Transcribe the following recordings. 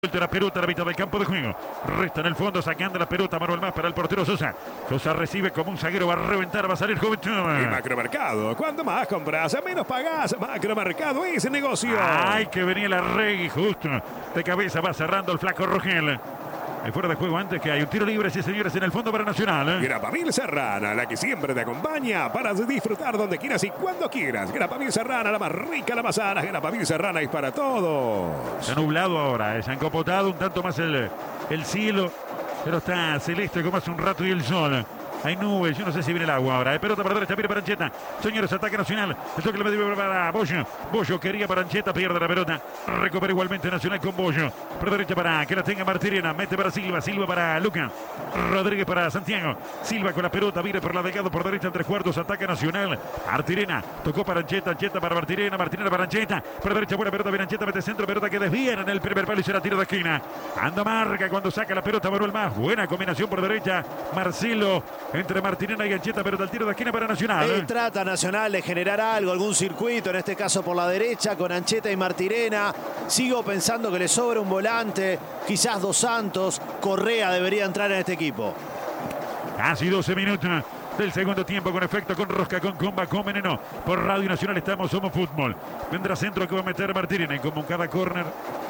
La pelota a la mitad del campo de juego. Resta en el fondo, sacando la pelota. Manuel más para el portero Sosa. Sosa recibe como un zaguero. Va a reventar, va a salir Juventud. Y Macromercado. Cuando más compras, menos pagás. Macromercado es negocio. Ay, que venía la Regui justo. De cabeza va cerrando el flaco Rogel. Hay fuera de juego antes que hay un tiro libre, sí señores, en el fondo para Nacional. Grapamil Serrana, la que siempre te acompaña para disfrutar donde quieras y cuando quieras. Grapamil Serrana, la más rica, la más sana. Grapamil Serrana es para todos. Se ha nublado ahora, se ha encopotado un tanto más el cielo, pero está celeste como hace un rato y el sol. Hay nubes, yo no sé si viene el agua ahora. Pelota para derecha, viene Parancheta. Señores, ataque Nacional. El toque le medio para Bollo. Bollo quería Parancheta, pierde la pelota. Recupera igualmente Nacional con Bollo. Por derecha para que la tenga Martirena. Mete para Silva. Silva para Luca. Rodríguez para Santiago. Silva con la pelota. Viene por la delgado por derecha en 3/4. Ataque Nacional. Martirena. Tocó Parancheta. Ancheta para Martirena. Martirena para Ancheta. Por derecha, buena pelota. Viene Ancheta. Mete centro. Pelota que desvían en el primer palo y será tiro de esquina. Anda marca cuando saca la pelota Manuel Más. Buena combinación por derecha. Marcelo. Entre Martirena y Ancheta, pero el tiro de esquina para Nacional. Trata Nacional de generar algo, algún circuito, en este caso por la derecha, con Ancheta y Martirena. Sigo pensando que le sobra un volante, quizás Dos Santos. Correa debería entrar en este equipo. Casi 12 minutos del segundo tiempo, con efecto, con rosca, con comba, con veneno. Por Radio Nacional estamos, somos fútbol. Vendrá centro que va a meter Martirena y como en cada córner,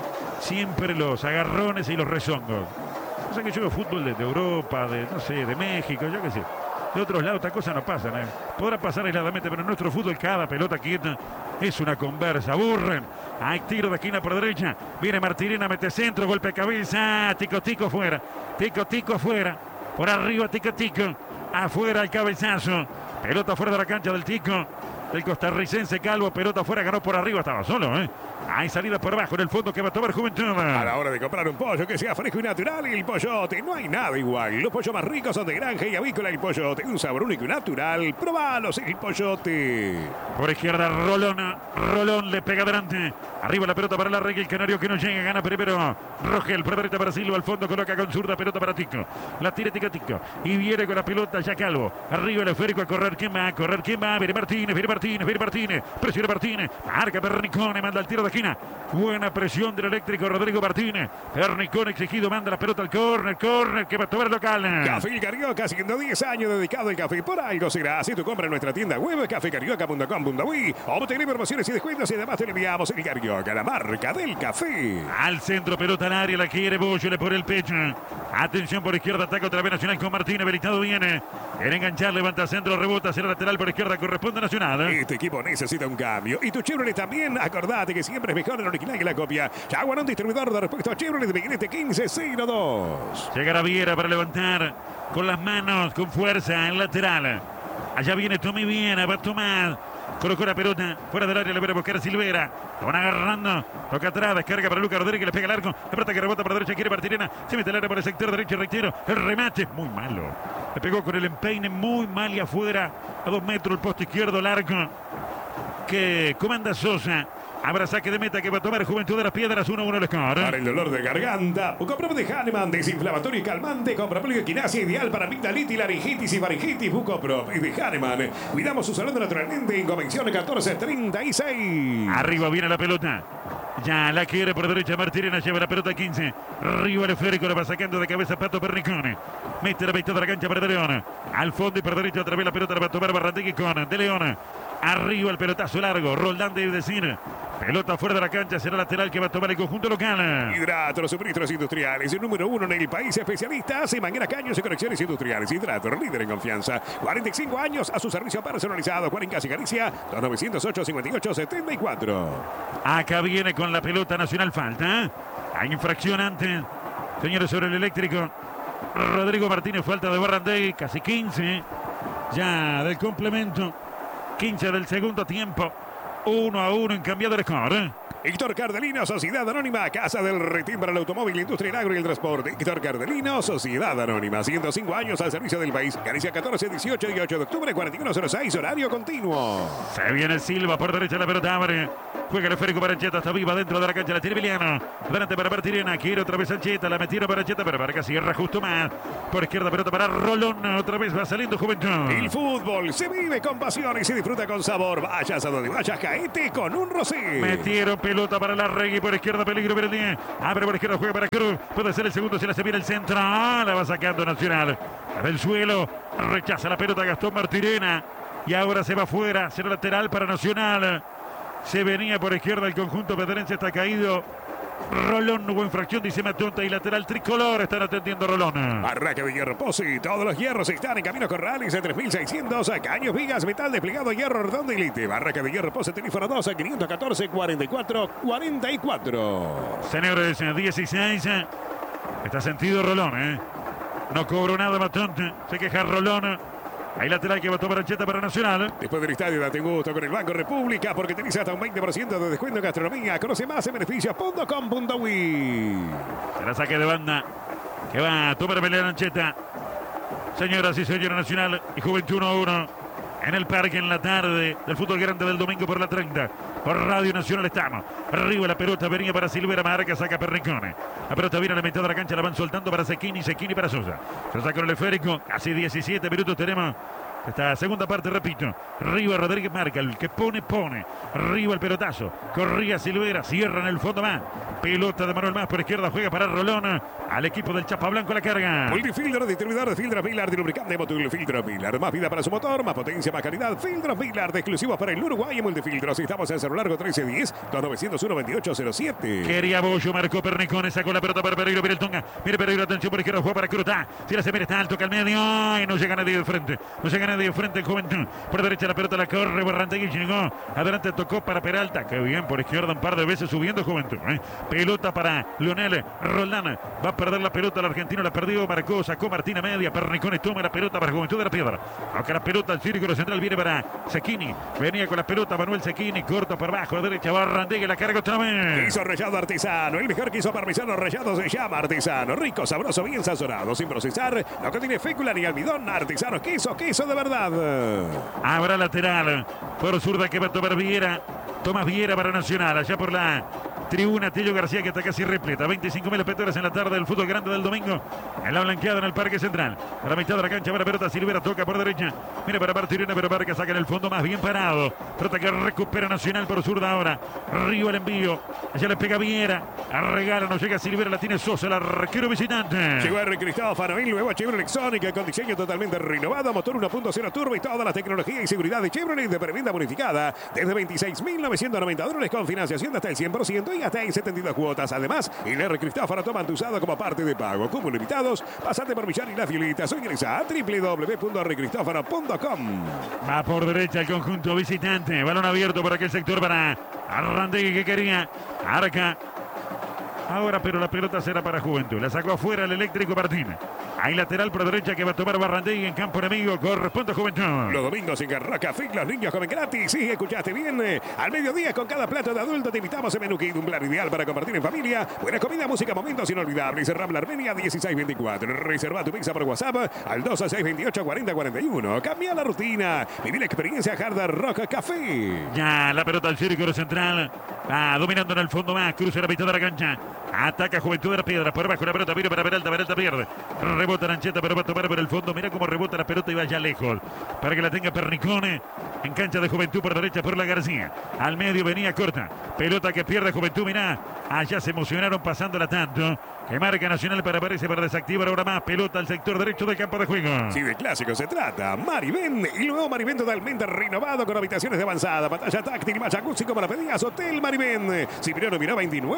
siempre los agarrones y los rezongos. O sea que yo veo fútbol de Europa, no sé, de México, yo qué sé. De otros lados estas cosas no pasan, ¿eh? Podrá pasar aisladamente, pero en nuestro fútbol cada pelota quieta es una conversa. Aburren. Hay tiro de esquina por derecha. Viene Martirena, mete centro, golpe de cabeza. Tico, tico afuera. Tico, tico afuera. Por arriba, tico, tico. Afuera el cabezazo. Pelota fuera de la cancha del Tico. El costarricense Calvo, pelota afuera, ganó por arriba, estaba solo, ¿eh? Hay salida por abajo en el fondo que va a tomar Juventud. A la hora de comprar un pollo que sea fresco y natural, el Pollote, no hay nada igual. Los pollos más ricos son de granja y avícola el Pollote. Un sabor único y natural. Probalos, el Pollote. Por izquierda, Rolón le pega adelante. Arriba la pelota para la Regui, el canario que no llega, gana primero Rogel. Por derecha para Silva, al fondo coloca con zurda, pelota para Tico. La tira Tico. Y viene con la pelota ya Calvo. Arriba el esférico a correr, ¿quién va? Viene Martínez. Presiona Martínez. Marca Pernicone, manda el tiro de esquina. Buena presión del eléctrico Rodrigo Martínez. Pernicone exigido, manda la pelota al córner que va a tomar el local. Café Carioca, haciendo 10 años dedicado al café. Por algo será. Si tú compras en nuestra tienda web, cafecarioca.com.uy, obtén promociones y descuentos y además te enviamos el Carioca, la marca del café. Al centro, pelota al área, la quiere Bollo, le pone el pecho. Atención por izquierda, ataca otra vez Nacional con Martínez, habilitado viene. Quiere enganchar, levanta centro, rebota hacia la lateral por izquierda, corresponde a Nacional. Este equipo necesita un cambio. Y tu Chevrolet también, acordate que siempre es mejor el original que la copia. Jaguarón, distribuidor de repuestos Chevrolet de Miguelete 1502. Llegará Viera para levantar con las manos, con fuerza, en lateral. Allá viene Tommy Viera, va a tomar. Colocó la pelota fuera del área, le viene a buscar a Silvera. Lo van agarrando. Toca atrás, descarga para Lucas Rodríguez, le pega el arco. La pelota que rebota para derecha, quiere Martirena. Se mete el área por el sector derecho, reitero. El remate, muy malo. Le pegó con el empeine, muy mal y afuera. A 2 metros el poste izquierdo largo. Que comanda Sosa. Habrá saque de meta que va a tomar Juventud de las Piedras, 1-1 el score. Para el dolor de garganta, Bucoprop de Hahnemann, desinflamatorio y calmante, con propóleo y quinasia, ideal para amigdalitis, laringitis y faringitis. Bucoprop y de Hahnemann. Cuidamos su salud naturalmente en Convención 1436. Arriba viene la pelota. Ya la quiere por derecha Martirena, lleva la pelota 15. Arriba el esférico, la va sacando de cabeza Pato Pernicone. Mete la mitad de la cancha para De León. Al fondo y por derecha otra vez la pelota la va a tomar Barrantegui con De León. Arriba el pelotazo largo, Roldán debe decir. Pelota fuera de la cancha, será lateral que va a tomar el conjunto local. Hidrato, los suministros industriales, el número 1 en el país, especialistas en mangueras, caños y conexiones industriales. Hidrato, líder en confianza. 45 años a su servicio personalizado. Juan Casa y Galicia, 2908-58-74. Acá viene con la pelota Nacional, falta. Hay infracción antes. Señores, sobre el eléctrico. Rodrigo Martínez, falta de Barrantegui, casi 15. Ya del complemento. 15 del segundo tiempo. 1-1 en cambiado de score. Héctor Cardelino, Sociedad Anónima, Casa del Retín para el automóvil, industria, el agro y el transporte. Héctor Cardelino, Sociedad Anónima, 105 años al servicio del país. Galicia 14, 18 y 8 de octubre, 4106, horario continuo. Se viene Silva por derecha, la pelota abre. Juega el esférico para Ancheta, está viva dentro de la cancha, la tiene Emiliano. Delante para Martirena, quiere otra vez Ancheta, la metieron para Ancheta, pero Vargas cierra justo más. Por izquierda, pelota para Rolón, otra vez va saliendo Juventud. El fútbol se vive con pasión y se disfruta con sabor. Vayas a donde vayas, caete con un rosé. Metieron pelota para Larregui por izquierda, peligro para el 10. Abre por izquierda, juega para Cruz. Puede ser el segundo, se la se viene el centro. La va sacando Nacional. Del suelo, rechaza la pelota Gastón Martirena. Y ahora se va afuera, será lateral para Nacional. Se venía por izquierda el conjunto pedrense, está caído. Rolón, hubo infracción, dice Matonta, y lateral tricolor, están atendiendo Rolón. Barraca de Hierro Pozzi, todos los hierros están en camino Corrales de 3600, caños, vigas, metal desplegado, hierro redondo y lite. Barraca de Hierro Pozzi, teléfono 2 a 514 44 44. Señores, 16. Está sentido Rolón, No cobró nada Matonta, se queja Rolón. Hay lateral que va a tomar Ancheta para Nacional. Después del estadio, date gusto con el Banco República porque tenés hasta un 20% de descuento en gastronomía. Conoce más en beneficios.com.uy. Será saque de banda que va a tomar pelea Ancheta. Señoras y señores, Nacional y Juventud 1-1 en el parque en la tarde del fútbol grande del domingo por la 30. Por Radio Nacional estamos. Arriba la pelota venía para Silvera, marca, saca Perricone. La pelota viene a la mitad de la cancha, la van soltando para Cecchini para Sosa. Sosa con el esférico, casi 17 minutos tenemos. Esta segunda parte, repito. Riva Rodríguez marca, el que pone. Riva el pelotazo. Corría Silvera, cierra en el fondo más. Pelota de Manuel Más por izquierda, juega para Rolón. Al equipo del Chapa Blanco la carga. Multifiltro, distribuidor de Filtros Pilar, de lubricante Motul Filtros Pilar. Más vida para su motor, más potencia, más calidad. Filtros Pilar, de exclusivos para el Uruguay y Multifiltros. Estamos en Cerro Largo 1310-2901-2807. Quería Bollo, marcó Pernicone, sacó la pelota para Pereiro, mira el Tonga. Mire Pereiro, atención por izquierda, juega para Crutá. Tira se mira, está alto, que al medio. Y no llega nadie de frente. No llega nadie de frente en Juventud. Por derecha la pelota la corre, Barrantegui llegó. Adelante tocó para Peralta. Que bien, por izquierda un par de veces subiendo Juventud. Pelota para Leonel Roldán. Va a perder la pelota el argentino, la perdió, marcó, sacó Martina media. Pernicone toma la pelota para Juventud de la Piedra. Aunque la pelota al círculo central viene para Cecchini. Venía con la pelota Manuel Cecchini, corto por abajo, a derecha, Barrantegui, la carga otra vez. Quiso rallado artesano, el mejor quiso parmesano rallado se llama artesano. Rico, sabroso, bien sazonado, sin procesar. No contiene fécula ni almidón, artesano, queso de verdad. Habrá lateral por zurda que va a tomar Viera. Tomás Viera para Nacional, allá por la tribuna Tello García, que está casi repleta. 25.000 espectadores en la tarde del fútbol grande del domingo. En la blanqueada en el Parque Central. A la mitad de la cancha va la pelota, Silvera toca por derecha. Mira para Martirena, pero Vargas saca en el fondo más bien parado. Trata que recupera Nacional por zurda ahora. Río el envío. Allá le pega Viera. Regala, no llega Silvera, la tiene Sosa, el arquero visitante. Llegó R. Cristófano, el nuevo Chevrolet Exónica con diseño totalmente renovado, motor 1.0 turbo y toda la tecnología y seguridad de Chevrolet de preventa bonificada. Desde $26.990 con financiación de hasta el 100% y hasta en 72 cuotas. Además, el R. Cristófano toma tu usado como parte de pago. Como limitados, pasate por Millán y las Violitas o ingresa a www.rcristofano.com. Va por derecha el conjunto visitante. Balón abierto por aquel sector para Arrandegui que quería. Arca. Ahora, pero la pelota será para Juventud. La sacó afuera el eléctrico Martín. Hay lateral por derecha que va a tomar Barrantegui en campo enemigo. Corresponde a Juventud. Los domingos en Garraca Fit los niños comen gratis. Sí, escuchaste bien. Al mediodía con cada plato de adulto te invitamos a menú Kid, un plan ideal para compartir en familia. Buena comida, música, momentos inolvidables. Rambla Armenia 1624. Reserva tu pizza por WhatsApp al 226284041. Cambia la rutina. Viví la experiencia Hard Rock Café. Ya la pelota al círculo central. Va dominando en el fondo más. Cruza la mitad de la cancha. Ataca Juventud de la Piedra. Por abajo la pelota vino para Peralta. Peralta pierde. Rebota Ancheta, pero va a tomar por el fondo. Mira cómo rebota la pelota y va ya lejos. Para que la tenga Pernicone. En cancha de Juventud por derecha por la García. Al medio venía corta. Pelota que pierde Juventud. Mirá. Allá se emocionaron pasándola tanto. Que marca Nacional para desactivar ahora más. Pelota al sector derecho del campo de juego. Si de clásico se trata, Maribén. Y luego Maribén totalmente renovado con habitaciones de avanzada, pantalla táctil y más jacuzzi como la pedías. Hotel Maribén. Cipriano Miró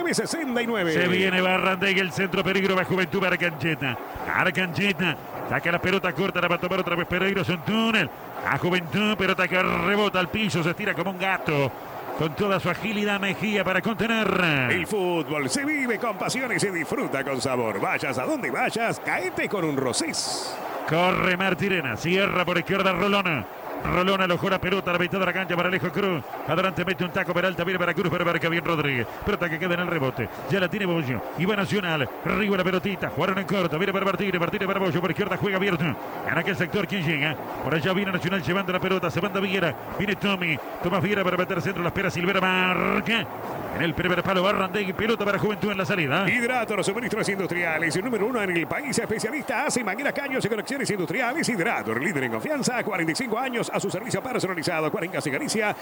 2969. Se viene Barrantegui, el centro peligro va Juventud para Arcancheta. Arcancheta. Saca la pelota corta, la va a tomar otra vez Pereiro. Son túnel. A Juventud, pelota que rebota al piso, se estira como un gato. Con toda su agilidad Mejía para contener. El fútbol se vive con pasión y se disfruta con sabor. Vayas a donde vayas, caete con un Rosés. Corre Martirena, cierra por izquierda Rolón. Rolón alojó la pelota a la mitad de la cancha para Alejo Cruz. Adelante mete un taco Peralta, viene para Cruz, pero marca bien Rodríguez. Pelota que queda en el rebote. Ya la tiene Bollo. Y va Nacional. Arriba la pelotita. Jugaron en corto. Viene para Martínez. Martínez para Bollo. Por izquierda juega abierto. En aquel sector, ¿quién llega? Por allá viene Nacional llevando la pelota. Se manda Viera. Viene Tommy. Tomás Viera para meter centro. La espera Silvera. Marca. En el primer palo, Barrandegui, pelota para Juventud en la salida. Hidrato, los suministros industriales. El número 1 en el país, especialista hace mangueras, caños y conexiones industriales. Hidrato, líder en confianza, 45 años a su servicio personalizado. Cuarengas y Galicia,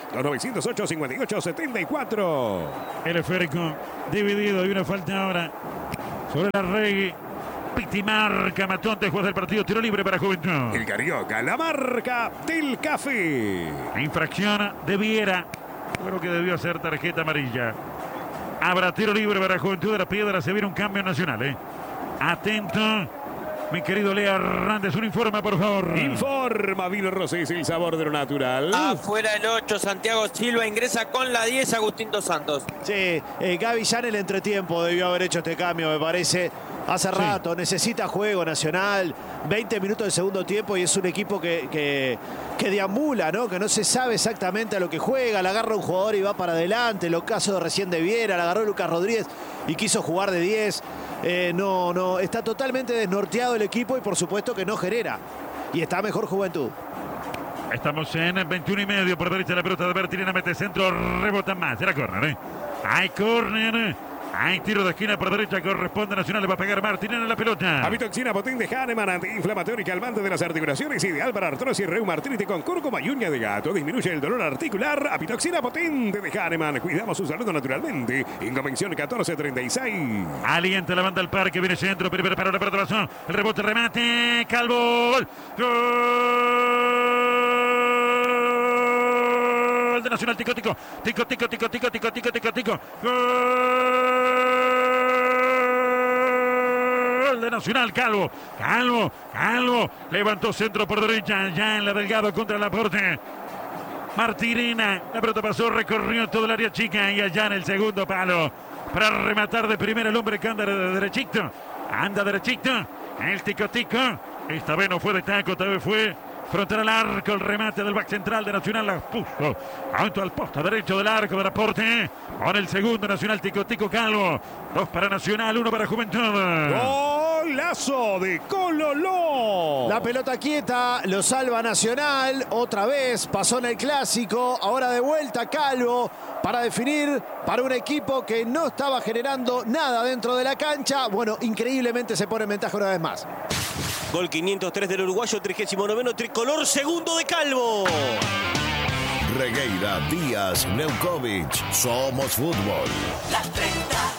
2908-5874. El esférico dividido y una falta ahora sobre la Regui. Piti marca, Matonte, juez del partido, tiro libre para Juventud. El Carioca, la marca del café. Infracción de Viera. Creo que debió ser tarjeta amarilla. Habrá tiro libre para Juventud de la Piedra. Se viene un cambio nacional. Atento, mi querido Lea Hernández. Un informe, por favor. Informa Vino Rosés, el sabor de lo natural. Afuera el 8, Santiago Silva ingresa con la 10, Agustín Dos Santos. Sí, Gaby ya en el entretiempo debió haber hecho este cambio, me parece. Hace rato, necesita juego Nacional. 20 minutos de segundo tiempo y es un equipo que deambula, ¿no? Que no se sabe exactamente a lo que juega. Le agarra un jugador y va para adelante. Lo caso de recién de Viera, le agarró Lucas Rodríguez y quiso jugar de 10. No, está totalmente desnorteado el equipo y por supuesto que no genera. Y está mejor Juventud. Estamos en 21:30 por derecha la pelota de Bertilena, mete centro, rebota más. Era córner, Hay córner. Hay tiro de esquina por derecha, corresponde Nacional, le va a pegar Martinena en la pelota. Avitoxina potente de Hahnemann, antiinflamatorio y calmante de las articulaciones, ideal para artrosis, reuma, artritis con cúrcuma y uña de gato. Disminuye el dolor articular. Avitoxina potente de Hahnemann. Cuidamos su salud naturalmente. Inconvención 1436. Alienta la banda al parque, viene centro, primero para la pelota pasó. El rebote, remate, Calvo. Gol de Nacional, tico. Gol de Nacional, Calvo. Levantó centro por derecha, ya en la Delgado contra Laporte. Martirena, la pelota pasó, recorrió todo el área chica y allá en el segundo palo. Para rematar de primera el hombre que anda derechito. El tico. Esta vez no fue de taco, esta vez fue frontal al arco, el remate del back central de Nacional, la puso junto al poste derecho del arco de Laporte. Con el segundo Nacional, tico Calvo. 2 para Nacional, 1 para Juventud. Golazo de Cololó. La pelota quieta, lo salva Nacional. Otra vez pasó en el clásico. Ahora de vuelta Calvo para definir para un equipo que no estaba generando nada dentro de la cancha. Bueno, increíblemente se pone en ventaja una vez más. Gol 503 del uruguayo, 39º tricolor, segundo de Calvo. Regueira, Díaz, Neukovic, somos fútbol. Las 30.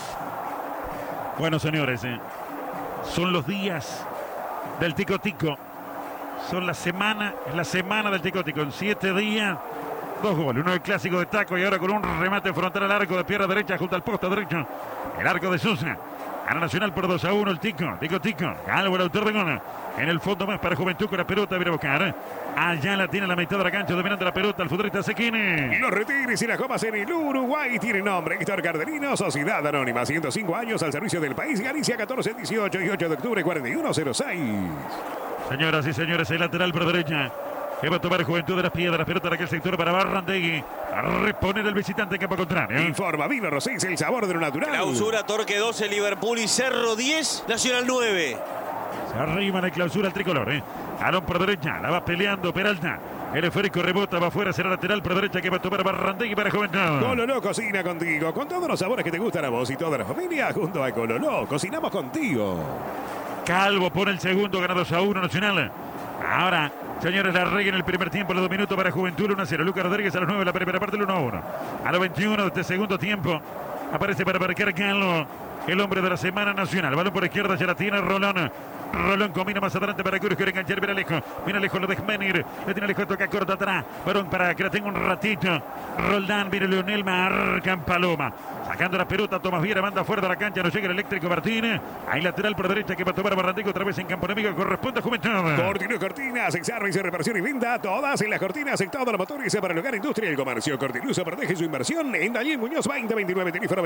Bueno, señores, son los días del tico. Son la semana del tico. En 7 días, 2 goles. Uno del clásico de taco y ahora con un remate frontal al arco de pierna derecha junto al poste derecho. El arco de Sosa. Gana Nacional por 2-1 el tico. Calvo, el autor de gol. En el fondo más para Juventud con la pelota. Viene a buscar. Allá la tiene la mitad de la cancha, dominando la pelota el futbolista Sequini. Los retires y las copas en el Uruguay tienen nombre. Héctor Cardelino, Sociedad Anónima. 105 años al servicio del país. Galicia 14-18 y 8 de octubre 41-06. Señoras y señores, el lateral por derecha. Que va a tomar Juventud de las Piedras. Pelota en aquel sector para Barrandegui. A reponer el visitante en campo contrario. Informa Vino Rosés, el sabor de lo natural. Clausura, Torque 12, Liverpool y Cerro 10, Nacional 9. Se arrima en la clausura el tricolor. Alón por derecha, la va peleando Peralta. El esférico rebota, va afuera, será lateral por derecha que va a tomar Barrandegui para Juventud. Cololó cocina contigo, con todos los sabores que te gustan a vos y toda la familia. Junto a Cololó, cocinamos contigo. Calvo pone el segundo, gana 2-1 Nacional. Ahora, señores, la regla en el primer tiempo, los 2 minutos para Juventud, 1-0. Lucas Rodríguez a los 9, la primera parte, el 1-1. A los 21 de este segundo tiempo, aparece para marcar Calvo, el hombre de la semana Nacional. Balón por izquierda, ya la tiene Rolón. Rolón combina más adelante para Cruz, quiere enganchar, viene lejos, lo deja venir. Le tiene lejos, toca corto atrás. Balón para que la tenga un ratito. Roldán, viene Leonel, marca en Paloma. Sacando la pelota, Tomás Viera, manda fuera de la cancha, no llega el eléctrico Martínez. Hay lateral por derecha que va a tomar Barrandegui otra vez en campo enemigo, corresponde a Juventud. Cortinas, servicio, reparación y venta, todas en las cortinas, en todos los motores para el hogar, industria y el comercio. Cortinus protege su inversión en Daniel Muñoz 2029, teléfono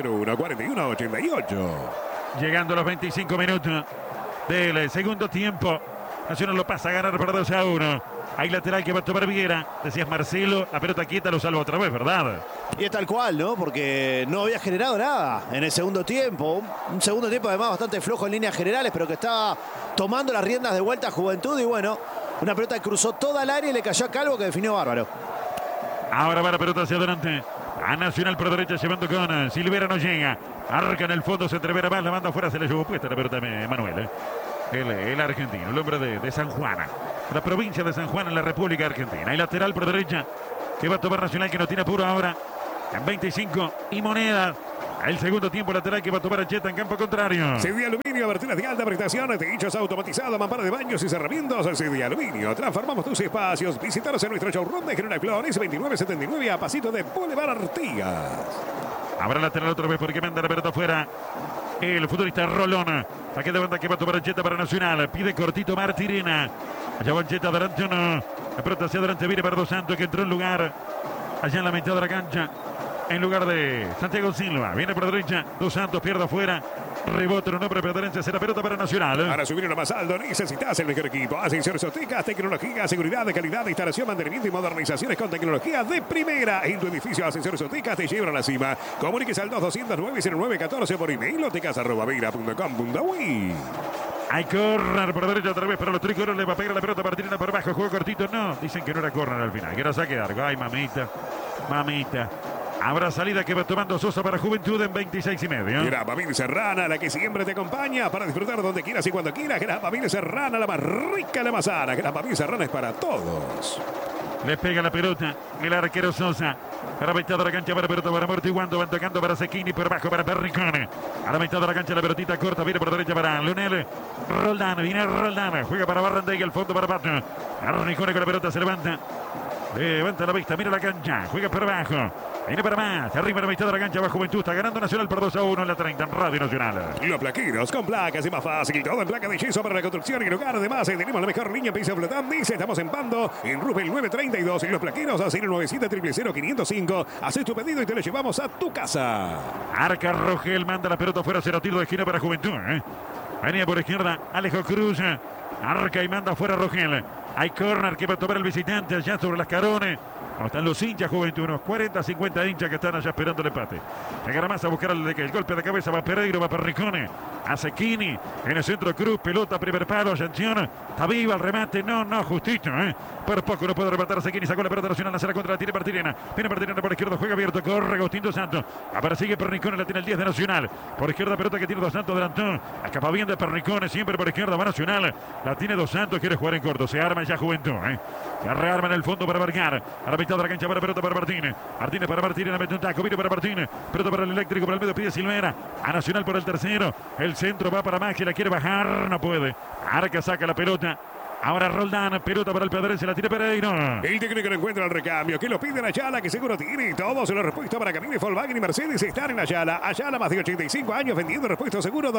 2401-4188. Llegando a los 25 minutos del segundo tiempo, Nacional lo pasa a ganar por 2-1. Hay lateral que va a tomar Viera. Decías Marcelo, la pelota quieta lo salva otra vez, ¿verdad? Y es tal cual, ¿no? Porque no había generado nada en el segundo tiempo. Un segundo tiempo además bastante flojo en líneas generales, pero que estaba tomando las riendas de vuelta a Juventud. Y bueno, una pelota que cruzó toda el área y le cayó a Calvo, que definió bárbaro. Ahora va la pelota hacia adelante A Nacional por derecha llevando con Silvera, no llega. Arca en el fondo, se entrevera más, la banda afuera, se le llevó puesta la pelota Manuel. El argentino, el hombre de San Juan. La provincia de San Juan en la República Argentina. Y lateral por derecha que va a tomar Nacional, que no tiene apuro ahora. En 25 y moneda. El segundo tiempo lateral que va a tomar Ancheta en campo contrario. CD Aluminio, vertidas de alta prestación, techos automatizados, mampara de baños y cerramientos. CD Aluminio, transformamos tus espacios. Visítanos en nuestro showroom de General Flores, 2979 a pasito de Boulevard Artigas. Habrá lateral otra vez porque manda la pelota afuera. El futbolista Rolón. Saque de banda que va a tomar Ancheta para Nacional. Pide cortito Martirena. Allá va Ancheta, adelante uno. La pelota hacia adelante viene para Dos Santos, que entró en lugar allá en la mitad de la cancha. En lugar de Santiago Silva. Viene por derecha. Dos Santos pierde afuera. Rebote en un hombre preferencia. Será pelota para Nacional. Para subir una más alto necesitas el mejor equipo. Ascensores Oticas, tecnología, seguridad, calidad, instalación, mantenimiento y modernizaciones con tecnología de primera. En tu edificio Ascensores Oticas te llevan a la cima. Comuníquese al 2209-0914 por email oticas@veira.com.uy. Hay correr por derecha otra vez para los tricolores. Le va a pegar la pelota Martina por abajo. Juego cortito. No, dicen que no era corner al final. Que era saque de arco. Ay, mamita. Mamita. Habrá salida que va tomando Sosa para Juventud en 26 y medio. Grapamil Serrana, la que siempre te acompaña para disfrutar donde quieras y cuando quieras. Grapamil Serrana, la más rica, la más sana. Grapamil Serrana es para todos. Le pega la pelota el arquero Sosa. A la mitad de la cancha para pelota para Amortiguando. Van tocando para Zecchini, por abajo para Perricone. A la mitad de la cancha la pelotita corta. Viene por derecha para Leonel. Roldán, viene Roldán. Juega para Barrandegui, al fondo para Pato. Perricone con la pelota se levanta. Levanta la vista, mira la cancha. Juega por abajo. Viene para más. Arriba en la mitad de la cancha va Juventud. Está ganando Nacional por 2-1 en la 30 en Radio Nacional. Los plaqueros con placas y más fácil. Todo en placa de yeso para la construcción y el hogar. Además, tenemos la mejor línea en piso flotante. Estamos en Pando, en Rubel 932. Y los plaqueros a 097-000-505. Haz tu pedido y te lo llevamos a tu casa. Arca Rogel manda la pelota fuera. Será tiro de esquina para Juventud. Venía por izquierda Alejo Cruz. Arca y manda fuera Rogel. Hay corner que va a tomar el visitante allá sobre las carones. Están los hinchas Juventud, unos 40-50 hinchas que están allá esperando el empate. Llegará más a buscar el golpe de cabeza. Va Pereiro, va Perricone. A Zecchini. En el centro Cruz, pelota, primer palo, atención. Está viva el remate. No, justito. Por poco no puede rematar a Zecchini. Sacó la pelota Nacional, hace la contra, la tiene Martirena. Viene Martirena por izquierda, juega abierto, corre Agustín Dos Santos. Ahora sigue Perricone, la tiene el 10 de Nacional. Por izquierda, pelota que tiene Dos Santos, adelantó. Escapa bien de Perricone, siempre por izquierda, va Nacional. La tiene Dos Santos, quiere jugar en corto. Se arma ya Juventud. Se rearma en el fondo para marcar. A la mitad de la cancha para pelota para Martínez. Martínez para Martínez, mete un taco, viene para Martínez. Pelota para el eléctrico, para el medio pide Silvera. A Nacional por el tercero. El centro va para Maxi, la quiere bajar, no puede. Arca saca la pelota. Ahora Roldán, pelota para el Pedrense, la tiene Pereiro. El técnico no encuentra el recambio, que lo pide Ayala, que seguro tiene. Todos los repuestos para Camille, Volkswagen y Mercedes están en Ayala. Ayala, más de 85 años vendiendo repuestos seguros,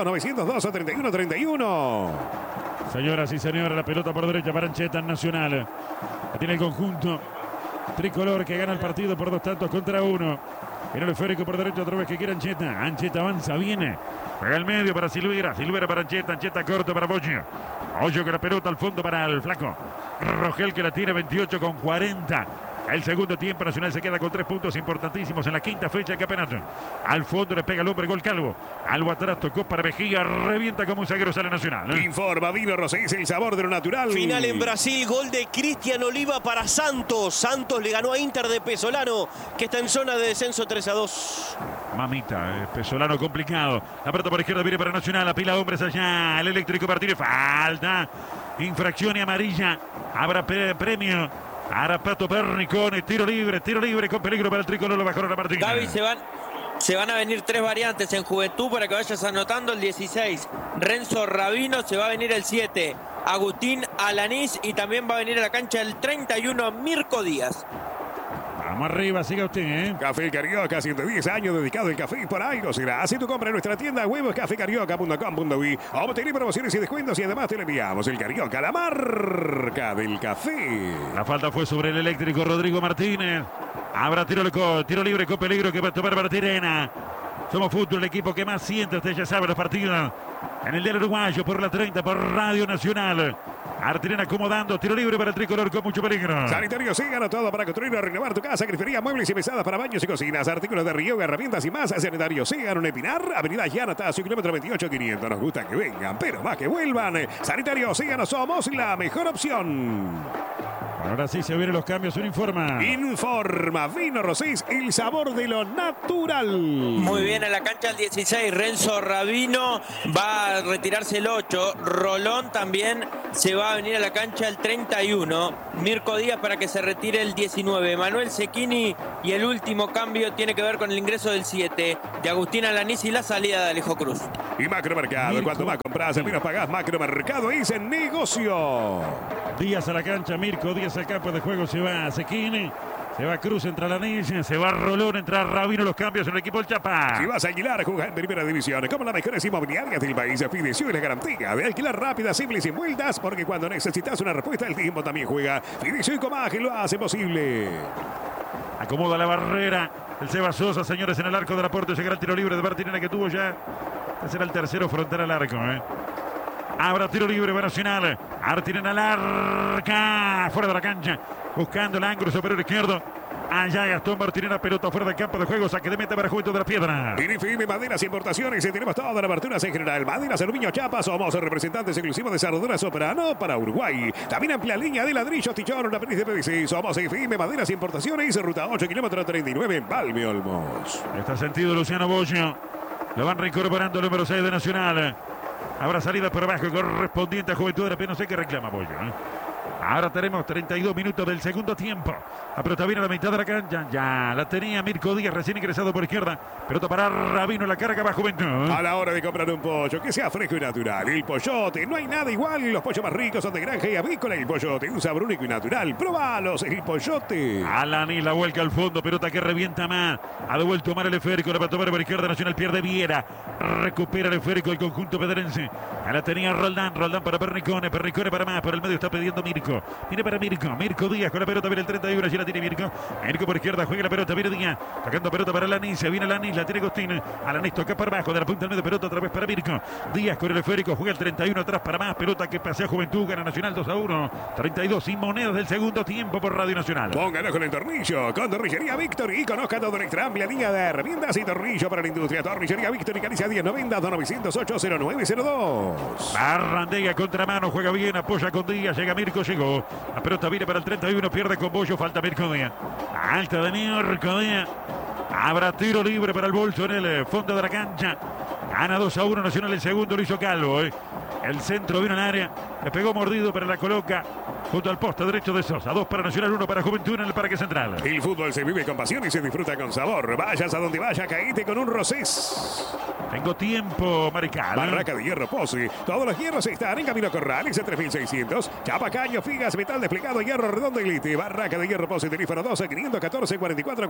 2902-3131. Señoras y señores, la pelota por derecha para Ancheta en Nacional. La tiene el conjunto tricolor que gana el partido por 2-1. Viene el esférico por derecha otra vez que quiere Ancheta. Ancheta avanza, viene. Juega al medio para Silvera. Silvera para Ancheta. Ancheta corto para Boggio. Boggio con la pelota al fondo para el flaco. Rogel que la tiene 28-40. El segundo tiempo Nacional se queda con 3 puntos importantísimos en la quinta fecha del campeonato. Al fondo le pega el hombre, gol Calvo. Algo atrás tocó para Mejía, revienta como un zaguero, sale Nacional. Informa Vino Rosé, el sabor de lo natural. Final en Brasil, gol de Cristian Oliva para Santos. Santos le ganó a Inter de Pesolano, que está en zona de descenso 3-2. Mamita, Pesolano complicado. La pelota por izquierda viene para Nacional, la pila hombres allá. El eléctrico Martínez, falta. Infracción y amarilla. Habrá premio. Ahora Pato Perricone, tiro libre con peligro para el tricolor, lo bajaron a Martínez. Gaby, se van a venir 3 variantes en Juventud para que vayas anotando. El 16, Renzo Rabino, se va a venir el 7, Agustín Alanís, y también va a venir a la cancha el 31, Mirko Díaz. Vamos arriba, siga usted, Café Carioca, 110 años dedicado al café, por algo será. Así tu compra en nuestra tienda web cafecarioca.com.uy. Obtener promociones y descuentos y además te le enviamos el Carioca, la marca del café. La falta fue sobre el eléctrico Rodrigo Martínez. Habrá tiro libre con peligro que va a tomar Martirena. Somos Fútbol, el equipo que más siente, usted ya sabe los partidos. En el del uruguayo por la 30 por Radio Nacional. Martirena acomodando, tiro libre para el tricolor con mucho peligro. Sanitario Sígano, todo para construir o renovar tu casa, grifería, muebles y mesadas para baños y cocinas, artículos de Río, herramientas y más. Sanitario Sígano en Epinar, Avenida Yanatacio, kilómetro 28-500. Nos gusta que vengan, pero más que vuelvan. Sanitario Sígano, somos la mejor opción. Ahora sí se vienen los cambios, informa. Informa Vino Rosés, el sabor de lo natural. Muy bien, en la cancha el 16, Renzo Rabino va a retirarse el 8. Rolón también se va a venir a la cancha el 31. Mirko Díaz para que se retire el 19. Manuel Cecchini, y el último cambio tiene que ver con el ingreso del 7 de Agustín Alanís y la salida de Alejo Cruz. Y Macromercado, cuanto más compras, menos pagás. Macromercado es el negocio. Díaz a la cancha, Mirko Díaz al campo de juego, se va Cecchini. Se va Cruz, entra Alanís, se va Rolón, entra Rabino, los cambios en el equipo del Chapa. Si vas a alquilar, juega en primera división. Como las mejores inmobiliarias del país, Fidecio es la garantía de alquilar rápida, simple y sin vueltas, porque cuando necesitas una respuesta, el tiempo también juega. Fidecio y Comaje lo hace posible. Acomoda la barrera el Seba Sosa, señores, en el arco de la puerta. Llegará el tiro libre de Martinena que tuvo ya. Este será el tercero frontal al arco. Habrá tiro libre para Nacional. Martinena al arca. Fuera de la cancha. Buscando el ángulo superior izquierdo. Allá Gastón Martinena, pelota fuera del campo de juego. Saque de meta para Juventud de la Piedra. Inifime, maderas y importaciones. Tenemos todas las aberturas en general. Maderas, aluminio, chapa. Somos representantes exclusivos de Cerradura Soprano para Uruguay. También amplia línea de ladrillos, tichón, una de PVC. Somos Inifime, maderas y importaciones. Ruta 8, kilómetro 39 en Balme Olmos. Está sentido Luciano Bollo. Lo van reincorporando el número 6 de Nacional. Habrá salida por abajo correspondiente a Juventud de la Piedra. No sé qué reclama Bollo. Ahora tenemos 32 minutos del segundo tiempo. La pelota viene a la mitad de la cancha. Ya la tenía Mirko Díaz, recién ingresado por izquierda. Pelota para Rabino, la carga va Juventud. A la hora de comprar un pollo que sea fresco y natural. El Pollote, no hay nada igual. Los pollos más ricos son de granja y avícola. El Pollote, un sabor único y natural. Probalos, el Pollote. Alanís la vuelca al fondo, pelota que revienta más. Ha devuelto Omar el esférico, la va a tomar por izquierda. Nacional pierde Viera. Recupera el esférico el conjunto pedrense. Ya la tenía Roldán para Pernicone para más. Por el medio está pidiendo Mirko. Viene para Mirko Díaz con la pelota, viene el 31, allí la tiene Mirko por izquierda, juega la pelota, viene Díaz, tocando pelota para Alanís, viene Alanís, la tiene Agustín, Alanís toca para abajo, de la punta del medio, pelota otra vez para Mirko, Díaz con el esférico, juega el 31 atrás para más, pelota que pasea Juventud, gana Nacional 2-1, 32 sin monedas del segundo tiempo por Radio Nacional. Póngalo con el tornillo, con Tornillería Victory, y conozca todo nuestra amplia línea de herramientas y tornillo para la industria. Tornillería Victory, Caricia 1090 908-0902. Barrandega contramano, juega bien, apoya con Díaz, llega Mirko, llegó. La pelota viene para el 31, pierde con Bollo, falta Mirko Díaz. Alta de Mirko Díaz. Habrá tiro libre para el bolso en el fondo de la cancha. Gana 2-1 Nacional, el segundo lo hizo Calvo. El centro vino en área, le pegó mordido, pero la coloca junto al poste derecho de Sosa. 2 para Nacional, 1 para Juventud en el Parque Central. El fútbol se vive con pasión y se disfruta con sabor. Vayas a donde vaya, caíte con un Rosés. Tengo tiempo, Marical. Barraca de Hierro Pozzi. Todos los hierros están en Camino Corrales, en 3600. Chapa, caño, figas, metal desplegado, hierro redondo elite. Barraca de Hierro Pozzi, teléfono 12 514 44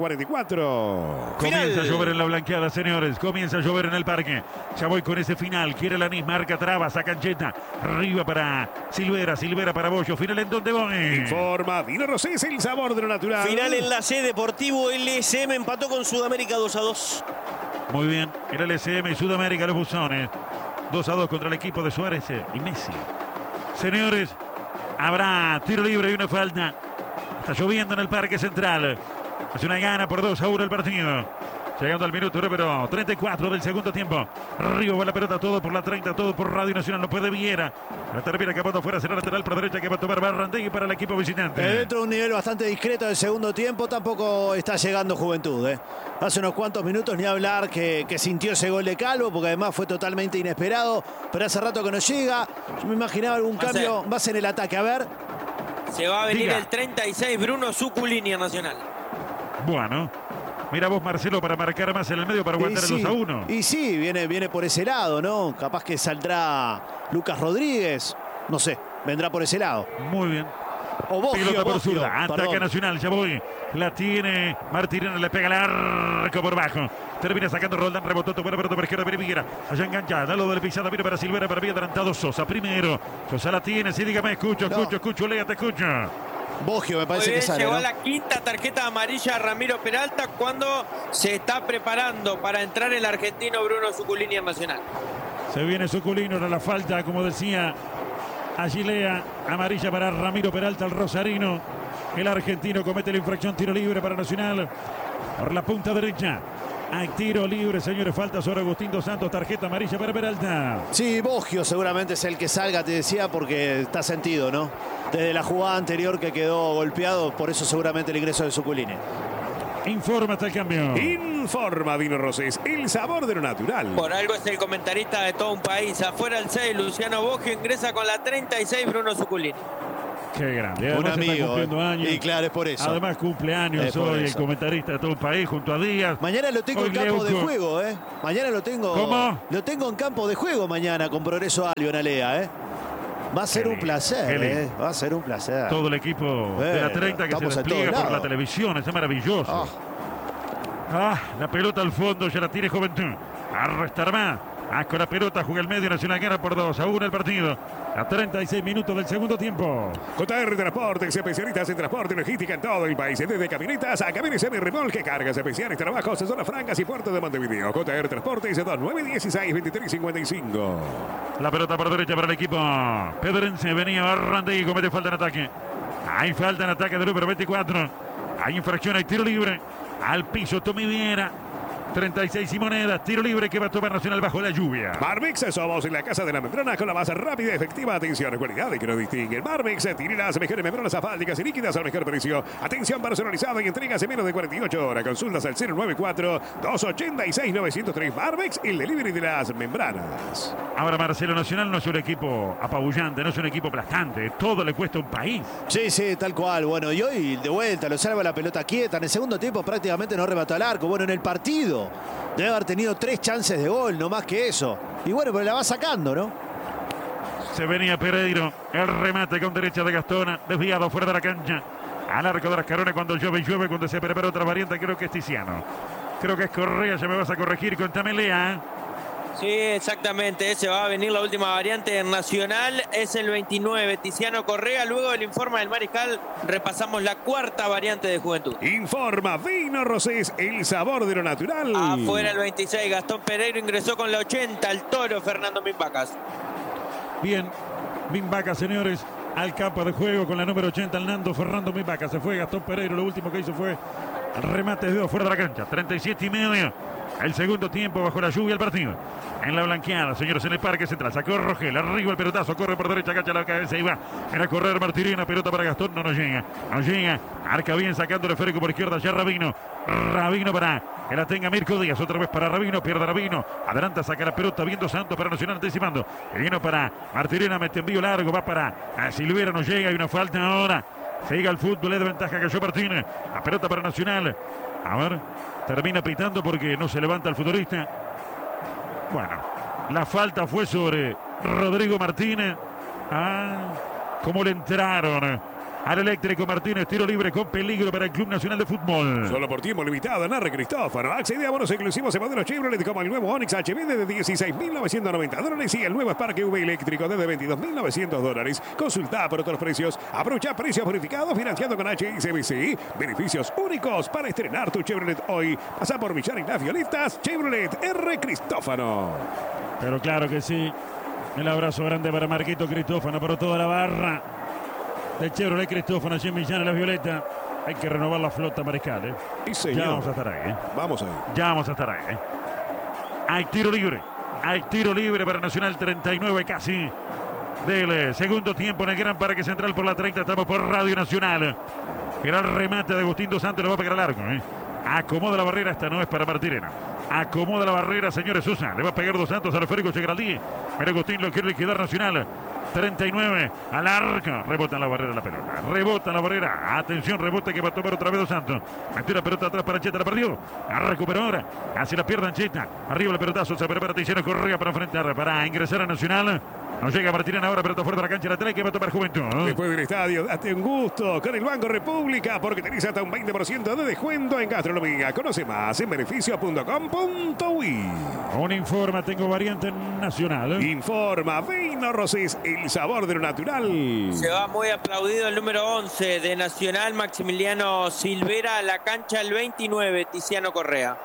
44. Comienza a llover en la blanqueada, señores. Comienza a llover en el parque. Ya voy con ese final. Quiere Alanís, marca, traba, saca Ancheta. Arriba para Silvera para Bollo. Final en donde voy. Informa Vino Rosés, el sabor de lo natural. Final en la C, Deportivo LSM empató con Sudamérica 2-2. Muy bien, el LSM y Sudamérica, los buzones. 2-2 contra el equipo de Suárez y Messi. Señores, habrá tiro libre y una falta. Está lloviendo en el Parque Central. Es una gana por 2-1 el partido. Llegando al minuto número 34 del segundo tiempo. Arriba va la pelota, todo por la 30, todo por Radio Nacional. No puede Viera. La termina acabando fuera, será lateral para derecha que va a tomar Barrandegui para el equipo visitante. Dentro de un nivel bastante discreto del segundo tiempo, tampoco está llegando Juventud. Hace unos cuantos minutos ni hablar que sintió ese gol de Calvo, porque además fue totalmente inesperado. Pero hace rato que no llega. Yo me imaginaba algún cambio más en el ataque. A ver. Se va a venir el 36, Bruno Suculini en Nacional. Bueno. Mira vos, Marcelo, para marcar más en el medio para aguantar el 2-1. Y sí, viene por ese lado, ¿no? Capaz que saldrá Lucas Rodríguez. No sé, vendrá por ese lado. Muy bien. O Boggio, pelota por Boggio, zurda. Ataca perdón. Nacional, ya voy. La tiene Martínez, le pega el arco por bajo. Termina sacando Roldán, rebotó, tomó la pelota por izquierda, viene Viguera. Allá enganchada, lo de la pisada, viene para Silvera, para bien adelantado Sosa. Primero, Sosa la tiene, sí, dígame, escucho, Lea, te escucho. Boggio me parece Muy bien, que sale, llegó ¿no? a la quinta tarjeta amarilla Ramiro Peralta cuando se está preparando para entrar el argentino Bruno Suculini en Nacional. Se viene Suculino, la falta, como decía Agilea, amarilla para Ramiro Peralta, el rosarino. El argentino comete la infracción, tiro libre para Nacional. Por la punta derecha. Hay tiro libre, señores. Falta sobre Agustín Dos Santos. Tarjeta amarilla para Peralta. Sí, Boggio seguramente es el que salga, te decía, porque está sentido, ¿no? Desde la jugada anterior que quedó golpeado, por eso seguramente el ingreso de Zuculini. Informa hasta el cambio. Informa Dino Rosés, el sabor de lo natural. Por algo es el comentarista de todo un país. Afuera el 6, Luciano Boggio ingresa con la 36, Bruno Zuculini. Qué grande. Un Además está amigo, cumpliendo años. Y claro, es por eso. Además cumpleaños Es por hoy, el eso. comentarista de todo un país junto a Díaz. Mañana lo tengo Hoy en campo de Leuco. juego, ¿eh? Mañana lo tengo. ¿Cómo? Lo tengo en campo de juego mañana con Progreso Alio en Alea, ¿eh? Va a ser Qué un lindo, placer, qué lindo. ¿eh? Va a ser un placer. Todo el equipo de la 30 que se estamos a despliega todos por la lados. televisión. Es maravilloso. La pelota al fondo, ya la tiene Juventud. Arrestar más. Con la pelota juega el medio Nacional, gana por 2-1 el partido. A 36 minutos del segundo tiempo. JR Transportes, especialistas en transporte y logística en todo el país. Desde camionetas a camiones semi-remolque, cargas especiales, trabajos en zonas francas y puertos de Montevideo. JR Transportes, 2916-2355. La pelota por derecha para el equipo pedrense. Venía Barrandi y comete falta en ataque. Hay falta en ataque del número 24. Hay infracción, hay tiro libre. Al piso Tommy Viera. 36 y monedas, tiro libre que va a tomar Nacional bajo la lluvia. Barbix, somos en la casa de la membrana con la más rápida y efectiva atención, cualidad y que nos distinguen. Barbix tiene las mejores membranas asfálticas y líquidas al mejor precio. Atención personalizada y entregas en menos de 48 horas. Consultas al 094-286-903. Barbix, el delivery de las membranas. Ahora Marcelo, Nacional no es un equipo apabullante, no es un equipo aplastante. Todo le cuesta un país. Sí, sí, tal cual. Bueno, y hoy de vuelta lo salva la pelota quieta. En el segundo tiempo prácticamente no remató al arco. Bueno, en el partido debe haber tenido 3 chances de gol, no más que eso. Y bueno, pero la va sacando, ¿no? Se venía Pereiro, el remate con derecha de Gastón, desviado fuera de la cancha. Al arco de las Carones cuando llueve, cuando se prepara otra variante, creo que es Tiziano. Creo que es Correa, ya me vas a corregir con Tamelea. Sí, exactamente. Ese va a venir la última variante en Nacional. Es el 29, Tiziano Correa. Luego del informe del Mariscal, repasamos la cuarta variante de Juventud. Informa Vino Rosés, el sabor de lo natural. Afuera el 26, Gastón Pereiro ingresó con la 80. El toro, Fernando Mimbacas. Bien, Mimbacas, señores, al campo de juego con la número 80, el Nando Fernando Mimbacas. Se fue Gastón Pereiro, lo último que hizo fue el remate de dedo fuera de la cancha. 37 y medio. El segundo tiempo bajo la lluvia el partido. En la blanqueada, señores, en el Parque Central. Sacó Rogel, arriba el pelotazo, corre por derecha, agacha la cabeza y va. Era correr Martirena, pelota para Gastón, no llega. No llega. Arca bien sacando el esférico por izquierda, ya Rabino. Rabino para que la tenga Mirko Díaz, otra vez para Rabino, pierde Rabino. Adelanta, saca la pelota, viendo Santos para Nacional, anticipando. Y vino para Martirena, mete envío largo, va para Silvera, no llega, hay una falta ahora. Sigue el fútbol, es de ventaja, cayó Martínez. La pelota para Nacional. A ver, termina pitando porque no se levanta el futbolista. Bueno, la falta fue sobre Rodrigo Martínez. Cómo le entraron al eléctrico Martínez. Tiro libre con peligro para el Club Nacional de Fútbol. Solo por tiempo limitado, Narre Cristófano. Accede a bonos exclusivos en modelos Chevrolet como el nuevo Onix HB de $16.990 y el nuevo Spark EV eléctrico de $22.900. Consulta por otros precios. Aprovecha precios bonificados financiando con HSBC. Beneficios únicos para estrenar tu Chevrolet hoy. Pasa por Millán y Las Violetas. Chevrolet R. Cristófano. Pero claro que sí. El abrazo grande para Marquito Cristófano, por toda la barra de Chevrolet Cristófano, allí en Millán y Las Violetas. Hay que renovar la flota Mariscal, ¿eh? Sí, señor. Ya vamos a estar ahí, ¿eh? Vamos ahí. Ya vamos a estar ahí, ¿eh? Hay tiro libre. Hay tiro libre para Nacional, 39 casi del segundo tiempo en el Gran Parque Central por la 30. Estamos por Radio Nacional. Era el remate de Agustín Dos Santos, lo va a pegar al arco, ¿eh? Acomoda la barrera, esta no es para Martirena. Acomoda la barrera, señores Sosa. Le va a pegar Dos Santos al esférico Chegraldí. Pero Agustín lo quiere liquidar Nacional. 39 al arco. Rebota en la barrera la pelota. Rebota en la barrera. Atención, rebote que va a tomar otra vez Dos Santos. Metió la pelota atrás para Ancheta, la perdió. La recuperó ahora. Hace la pierna Ancheta. Arriba el pelotazo. Se prepara Tiziano Correa para enfrentar, para ingresar a Nacional. No llega Martirena ahora, pelota fuera de la cancha lateral que va a tomar Juventud. Después del estadio, date un gusto con el Banco República porque tenés hasta un 20% de descuento en gastronomía. Conoce más en beneficio.com.uy. Un informe, tengo variante nacional. Informa Vino Rosés, el sabor de lo natural. Se va muy aplaudido el número 11 de Nacional, Maximiliano Silvera, a la cancha el 29, Tiziano Correa.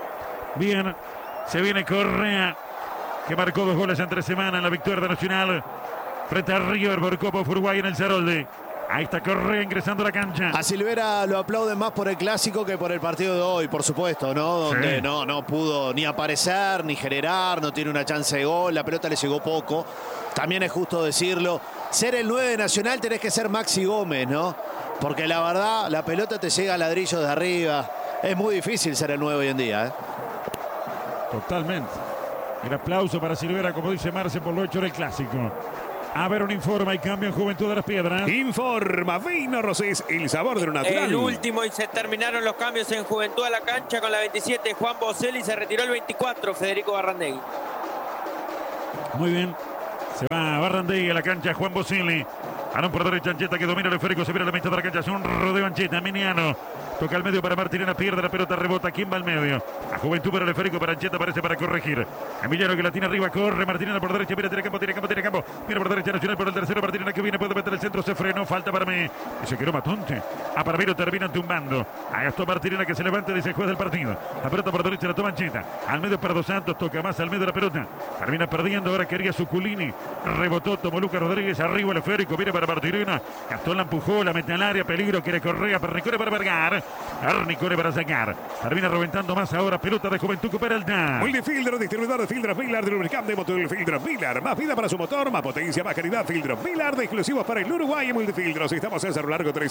Bien, se viene Correa, que marcó 2 goles entre semana en la victoria de Nacional frente a River por Copa Uruguay en el Cerolde. Ahí está Correa ingresando a la cancha. A Silvera lo aplauden más por el clásico que por el partido de hoy, por supuesto, ¿no? Donde Sí. no pudo ni aparecer, ni generar, no tiene una chance de gol, la pelota le llegó poco. También es justo decirlo. Ser el 9 de Nacional tenés que ser Maxi Gómez, ¿no? Porque la verdad, la pelota te llega a ladrillos de arriba. Es muy difícil ser el 9 hoy en día, ¿eh? Totalmente. El aplauso para Silvera, como dice Marce, por lo hecho en el clásico. A ver, un informe y cambio en Juventud de las Piedras. Informa Vino Rosés, el sabor de lo natural. El último y se terminaron los cambios en Juventud a la cancha con la 27 Juan Boselli, se retiró el 24 Federico Barrandegui. Muy bien. Se va Barrandegui a la cancha, Juan Boselli. Balón por derecha, Ancheta que domina el esférico, se viene a la mitad de la cancha, es un rodeo Ancheta, Miniano. Toca al medio para Martirena, pierde la pelota, rebota. ¿Quién va al medio? A Juventud para el esférico, para Ancheta, aparece para corregir. Emiliano que la tiene arriba, corre. Martirena por derecha, mira, tiene campo. Mira por derecha, Nacional por el tercero. Martirena que viene, puede meter el centro, se frenó, falta para mí. Y se quedó Matonte. A Parmiro terminan tumbando. A Gastón Martirena que se levanta, dice el juez del partido. La pelota por derecha la toma Ancheta. Al medio para Dos Santos, toca más al medio de la pelota. Termina perdiendo, ahora quería Suculini. Rebotó, tomó Lucas Rodríguez, arriba el esférico, viene para Martirena. Gastón la empujó, la mete al área, peligro, quiere Correa, Pernicone para Vergar. Pernicone para sacar. Termina reventando más ahora, pelota de Juventud para el DA. Multifiltro, distribuidor de filtros Miller, de lubricante de motor filtros Miller. Más vida para su motor, más potencia, más calidad. Filtros Miller, de exclusivos para el Uruguay en Multifiltros. Estamos en Cerro Largo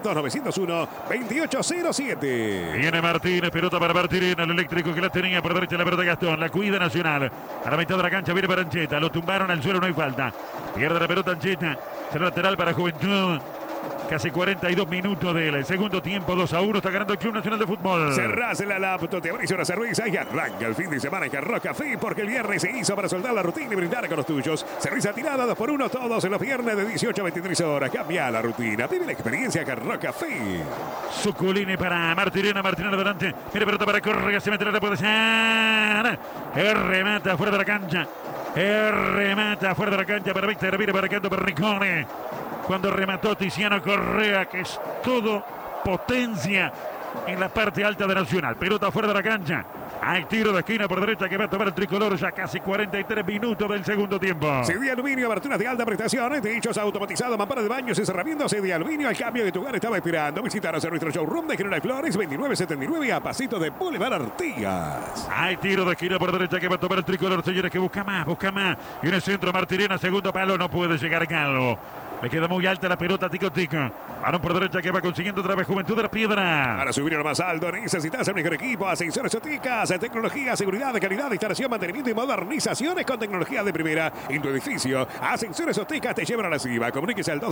1310-2901-2807. Viene Martínez, pelota para Martínez, el eléctrico que la tenía por derecha, la pelota de Gastón, la cuida Nacional. A la mitad de la cancha viene para Ancheta, lo tumbaron al suelo, no hay falta. Pierde la pelota Ancheta, será lateral para Juventud. Casi 42 minutos del segundo tiempo, 2-1, está ganando el Club Nacional de Fútbol. Cerrás la laptop, te abrís una cerveza y arranca el fin de semana en Hard Rock Café, porque el viernes se hizo para soltar la rutina y brindar con los tuyos. Cerveza tirada 2x1 todos en los viernes de 18 a 23 horas. Cambia la rutina, vive la experiencia Hard Rock Café. Suculini para Martirena, Martirena adelante. Mira pelota para Correa, se mete la puede ser. Remata fuera de la cancha. Remata fuera de la cancha para Víctor, viene para Canto Pernicone. Cuando remató Tiziano Correa, que es todo potencia en la parte alta de Nacional. Pelota fuera de la cancha. Hay tiro de esquina por derecha que va a tomar el tricolor, ya casi 43 minutos del segundo tiempo. CD Aluminio, aberturas de alta prestación, techos automatizados, mamparas de baños y cerramientos. CD Aluminio, al cambio que tu hogar estaba esperando. Visítanos en nuestro showroom de General Flores, 2979 a pasito de Boulevard Artigas. Hay tiro de esquina por derecha que va a tomar el tricolor, señores, que busca más. Y en el centro Martirena, segundo palo, no puede llegar Calvo. Le queda muy alta la pelota, tico. Balón por derecha que va consiguiendo otra vez Juventud de la Piedra. Para subir a lo más alto necesitas el mejor equipo, ascensores Oticas, tecnología, seguridad, calidad, instalación, mantenimiento y modernizaciones con tecnología de primera en tu edificio. Ascensores Oticas te llevan a la cima. Comuníquese al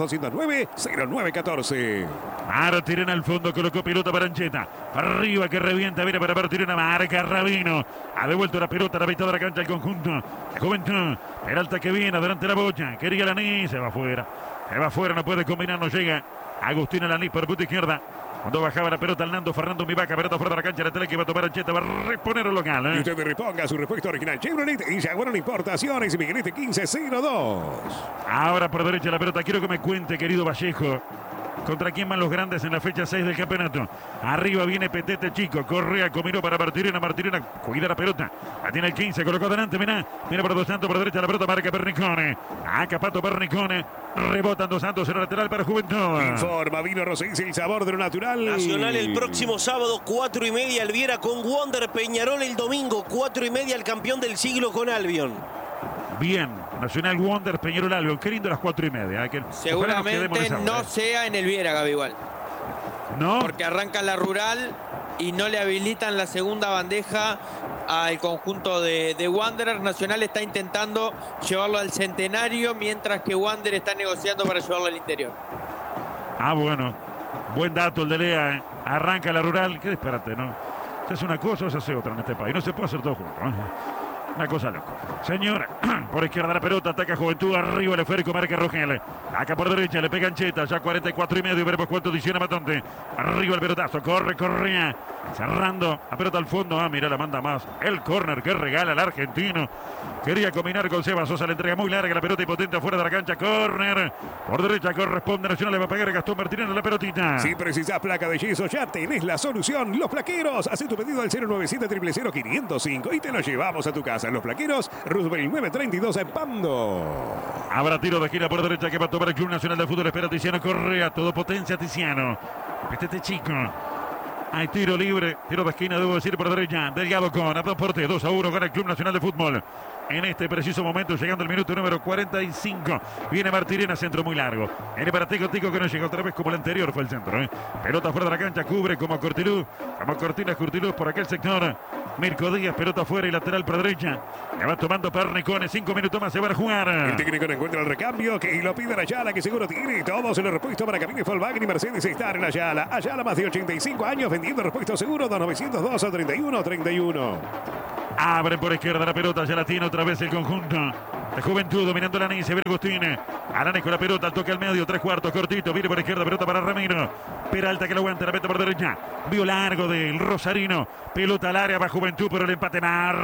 2209-0914. Martirena al fondo, colocó pelota para Ancheta. Arriba que revienta, viene para Martirena, marca Rabino. Ha devuelto la pelota a la mitad de la cancha el conjunto de Juventud. Peralta que viene, adelante la bocha. Quería Lanís, se va afuera. No puede combinar, no llega. Agustín Lanís por punta izquierda. Cuando bajaba la pelota al Nando Fernando Mivaca, pelota fuera de la cancha, la tele que va a tomar Ancheta, va a reponer el local. Y usted reponga su repuesto original Chevrolet y Jaguar Importaciones y Miguelete 1502. Ahora por derecha la pelota, quiero que me cuente, querido Vallejo, ¿contra quién van los grandes en la fecha 6 del campeonato? Arriba viene Petete Chico, Correa combinó para Martirena, cuida la pelota, la tiene el 15, colocó adelante, mira para Dos Santos por derecha la pelota, marca Pernicone, Capato Pernicone, rebotan Dos Santos en el lateral para Juventud. Informa Vino Rosés, el sabor de lo natural. Nacional el próximo sábado, 4:30 Alviera con Wander. Peñarol el domingo, 4:30 el campeón del siglo con Albion. Bien, Nacional Wander, Peñarol Albion, qué lindo las 4:30. Que seguramente no sea en el Viera, Gaby, igual. No. Porque arranca la Rural y no le habilitan la segunda bandeja al conjunto de Wanderers. Nacional está intentando llevarlo al Centenario, mientras que Wander está negociando para llevarlo al interior. Bueno, buen dato el de Lea. Arranca la Rural, qué disparate, ¿no? Se hace una cosa o se hace otra en este país. No se puede hacer todo junto, ¿no? Una cosa loca. Señora, por izquierda la pelota, ataca Juventud, arriba el esférico, marca Rogel. Acá por derecha, le pega Ancheta, ya 44:30, veremos cuánto adiciona Matonte. Arriba el pelotazo, corre Correa, cerrando, la pelota al fondo, mira, la manda más. El córner que regala el argentino. Quería combinar con Seba Sosa, le entrega muy larga la pelota y potente afuera de la cancha, córner. Por derecha corresponde Nacional, le va a pegar Gastón Martínez la pelotita. Si precisas placa de yeso, ya tenés la solución. Los Plaqueros, haz tu pedido al 097-000-505 y te lo llevamos a tu casa. Los Plaqueros, Roosevelt 932 en Pando. Habrá tiro de esquina por derecha que va a tomar el Club Nacional de Fútbol. Espera Tiziano Correa, todo potencia Tiziano. Este chico. Hay tiro libre, tiro de esquina, debo decir, por derecha. Delgado con aporte 2-1 gana el Club Nacional de Fútbol. En este preciso momento, llegando al minuto número 45. Viene Martirena, centro muy largo. Viene para Tico que no llega otra vez como el anterior, fue el centro. Pelota fuera de la cancha, cubre como Cortilú. Como Cortinas Curtilú por aquel sector. Mirko Díaz, pelota fuera y lateral por derecha. Le va tomando Pernicone, 5 minutos más se va a jugar. El técnico no encuentra el recambio que lo pide Ayala, que seguro tiene todos los repuestos para camine Volkswagen y Mercedes estar en Ayala. Ayala, más de 85 años vendiendo repuestos seguros, 902 a 31. Abre por izquierda la pelota, ya la tiene otra vez el conjunto de Juventud, dominando la Alanis, Agustín. Alanis con la pelota, al toque al medio, 3/4, cortito, viene por izquierda, pelota para Ramiro. Peralta que lo aguanta, la mete por derecha. Vio largo del Rosarino, pelota al área, va Juventud, pero el empate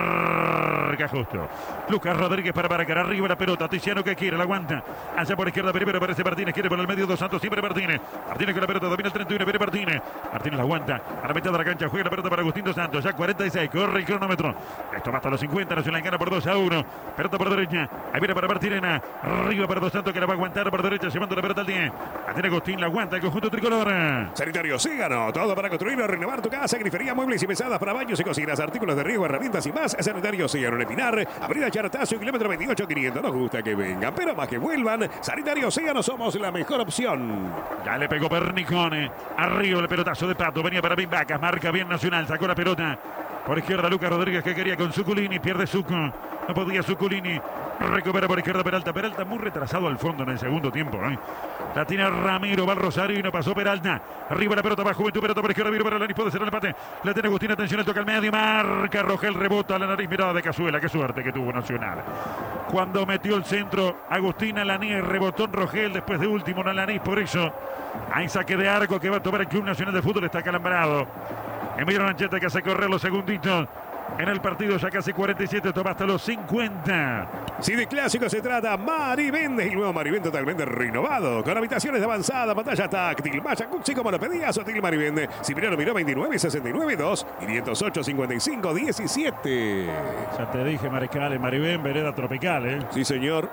marca justo. Lucas Rodríguez para marcar, arriba la pelota, Tiziano que quiere, la aguanta. Allá por izquierda, primero aparece Martínez, quiere por el medio, Dos Santos, siempre Martínez. Martínez con la pelota, domina el 31, viene Martínez. Martínez la aguanta, a la mitad de la cancha, juega la pelota para Agustín Dos Santos, ya 46, corre el cronómetro. Esto va hasta los 50, Nacional gana por 2-1. Pelota por derecha, ahí viene para Martínez, arriba para Dos Santos que la va a aguantar por derecha, llevando la pelota al 10. La tiene Agustín, la aguanta el conjunto tricolor. Sanitario Sígano, todo para construir o renovar tu casa, grifería, muebles y mesadas para baños y cocinas, artículos de riego, herramientas y más. Sanitario Sígano en Epinar, Avenida Chartazo, kilómetro 28,500. Nos gusta que vengan, pero más que vuelvan. Sanitario Sígano, somos la mejor opción. Ya le pegó Pernicone, arriba el pelotazo de Pato, venía para Bimbacas, marca bien Nacional, sacó la pelota. Por izquierda Lucas Rodríguez que quería con Zuculini, pierde Zucco, no podía Zuculini, recupera por izquierda Peralta muy retrasado al fondo en el segundo tiempo. La tiene Ramiro, va Rosarino, pasó Peralta, arriba la pelota, va Juventud, pelota por izquierda, Viro para Alanis, puede ser el empate, la tiene Agustín, atención, el toque al medio, marca Rogel, rebota a la nariz, mirada de Cazuela, qué suerte que tuvo Nacional. Cuando metió el centro, Agustín Alanis, rebotó en Rogel, después de último en Alanis, por eso hay saque de arco que va a tomar el Club Nacional de Fútbol, está acalambrado. Emilio Lancheta que hace correr los segunditos en el partido, ya casi 47, toma hasta los 50. Si de clásico se trata, Marivende, el nuevo Marivende totalmente renovado, con habitaciones de avanzada, pantalla táctil, malla Cuxi como lo pedías, Hotel Marivende. Cipriano Miró 29 69 2 508 55 17. Ya te dije, Mariscal, en Marivén, vereda tropical, Sí, señor.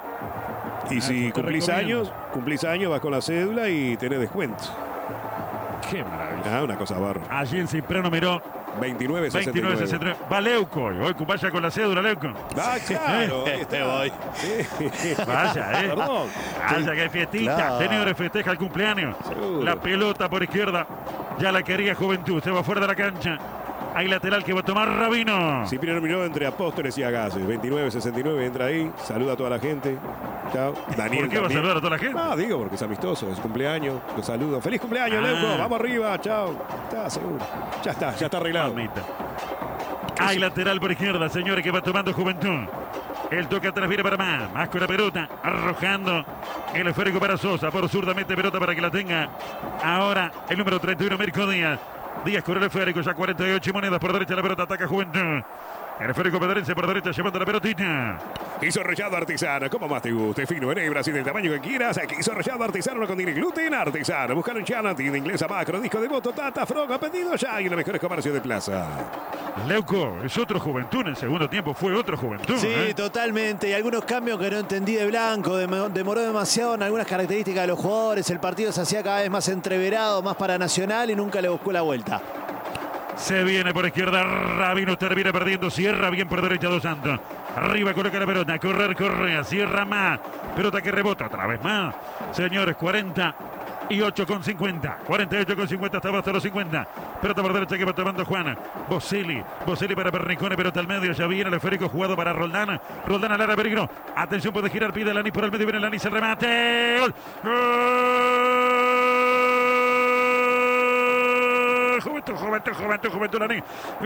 Y si cumplís años, vas con la cédula y tenés descuento. Qué maravilla. Una cosa barra. Allí en Cipriano Miró 29 69. Va Leuco, hoy vaya con la cédula, Leuco. Claro. Voy. Vaya, Perdón. Vaya que hay fiestita. Claro. Señores, festeja el cumpleaños. Seguro. La pelota por izquierda. Ya la quería Juventud. Se va fuera de la cancha. Hay lateral que va a tomar Rabino. Cipriano Miró entre Apóstoles y Agases. 29 69, entra ahí. Saluda a toda la gente. Chao. Daniel. ¿Por qué va a también. saludar a toda la gente? Digo porque es amistoso, es cumpleaños. Los saludo. ¡Feliz cumpleaños, Leuco! Vamos arriba, chao. Está seguro. Ya está arreglado. Mamita. Hay lateral por izquierda, señores, que va tomando Juventud. El toque atrás viene para más con la pelota, arrojando el esférico para Sosa, por zurda mete pelota para que la tenga. Ahora el número 31, Mirko Díaz. Díaz con el esférico, ya 48 monedas por derecha, la pelota ataca Juventud. El esférico pedrense por derecha llevando la pelotita. Queso rallado artesano, como más te guste, fino en hebras y del tamaño que quieras. Queso rallado artesano no contiene gluten, artesano. Búscalo en Chana, tienda inglesa, macro, disco de voto, tata, froga, pedido ya y en los mejores comercios de plaza. Leuco, es otro Juventud en el segundo tiempo, fue otro Juventud. Sí, totalmente. Y algunos cambios que no entendí de Blanco. Demoró demasiado en algunas características de los jugadores. El partido se hacía cada vez más entreverado, más para Nacional y nunca le buscó la vuelta. Se viene por izquierda, Rabino termina perdiendo, cierra bien por derecha Dos Santos. Arriba coloca la pelota, correr Correa, cierra más. Pelota que rebota otra vez más. Señores, 48,50. 48,50 estaba hasta los 50. Pelota por derecha que va tomando Juan. Boselli para Pernicone, pelota al medio. Ya viene el esférico jugado para Roldán. Roldán al área, peligro. Atención, puede girar, pide Alanis por el medio. Viene Alanis, el remate. ¡Gol! Juventud, Alanis.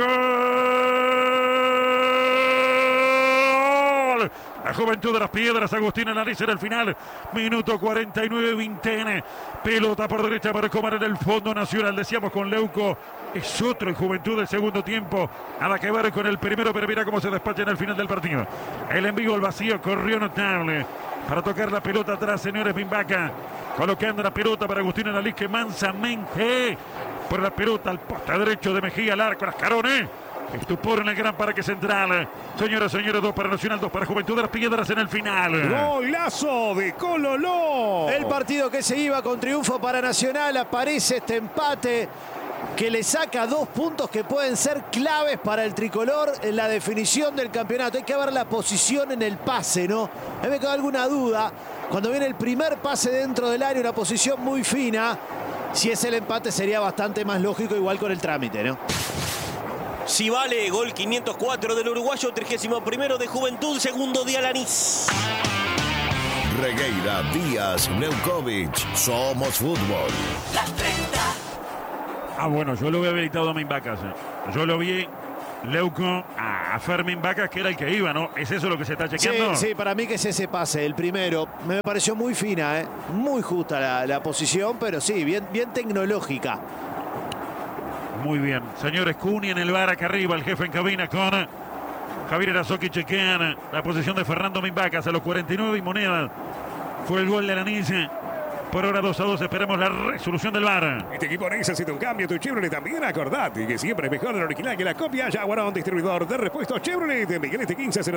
¡Gol! La Juventud de las Piedras, Agustín Alanis en el final. Minuto 49, Vintene. Pelota por derecha para Comar en el fondo Nacional. Decíamos con Leuco, es otro en Juventud del segundo tiempo. Nada que ver con el primero, pero mira cómo se despacha en el final del partido. El envío al vacío, corrió notable. Para tocar la pelota atrás, señores, Bimbaca. Colocando la pelota para Agustín Alanis, que mansamente por la pelota al poste derecho de Mejía, al arco, las carones. Estupor en el Gran Parque Central. Señoras, señores, 2 para Nacional, 2 para Juventud de las Piedras en el final. Golazo de Cololó. El partido que se iba con triunfo para Nacional, aparece este empate que le saca 2 puntos que pueden ser claves para el tricolor en la definición del campeonato. Hay que ver la posición en el pase, ¿no? A mí me quedó alguna duda. Cuando viene el primer pase dentro del área, una posición muy fina. Si es el empate sería bastante más lógico, igual con el trámite, ¿no? Si vale, gol 504 del uruguayo, 31º de Juventud, segundo de Alanís. Regueira, Díaz, Leukovic. Somos fútbol. Las 30. Bueno, yo lo vi habilitado a Mimbacas. Yo lo vi, Leuco, a Fermín Vacas, que era el que iba, ¿no? ¿Es eso lo que se está chequeando? Sí, para mí que es ese pase, el primero. Me pareció muy fina, muy justa la posición, pero sí, bien tecnológica. Muy bien. Señores, Cuni en el bar acá arriba, el jefe en cabina con Javier Erazoqui. Chequean la posición de Fernando Mimbacas a los 49 y monedas. Fue el gol de Alanís. Por ahora 2-2, esperamos la resolución del VAR. Este equipo necesita un cambio, tu Chevrolet también. Acordate que siempre es mejor el original que la copia. Jaguarón, distribuidor de repuestos Chevrolet. Miguelete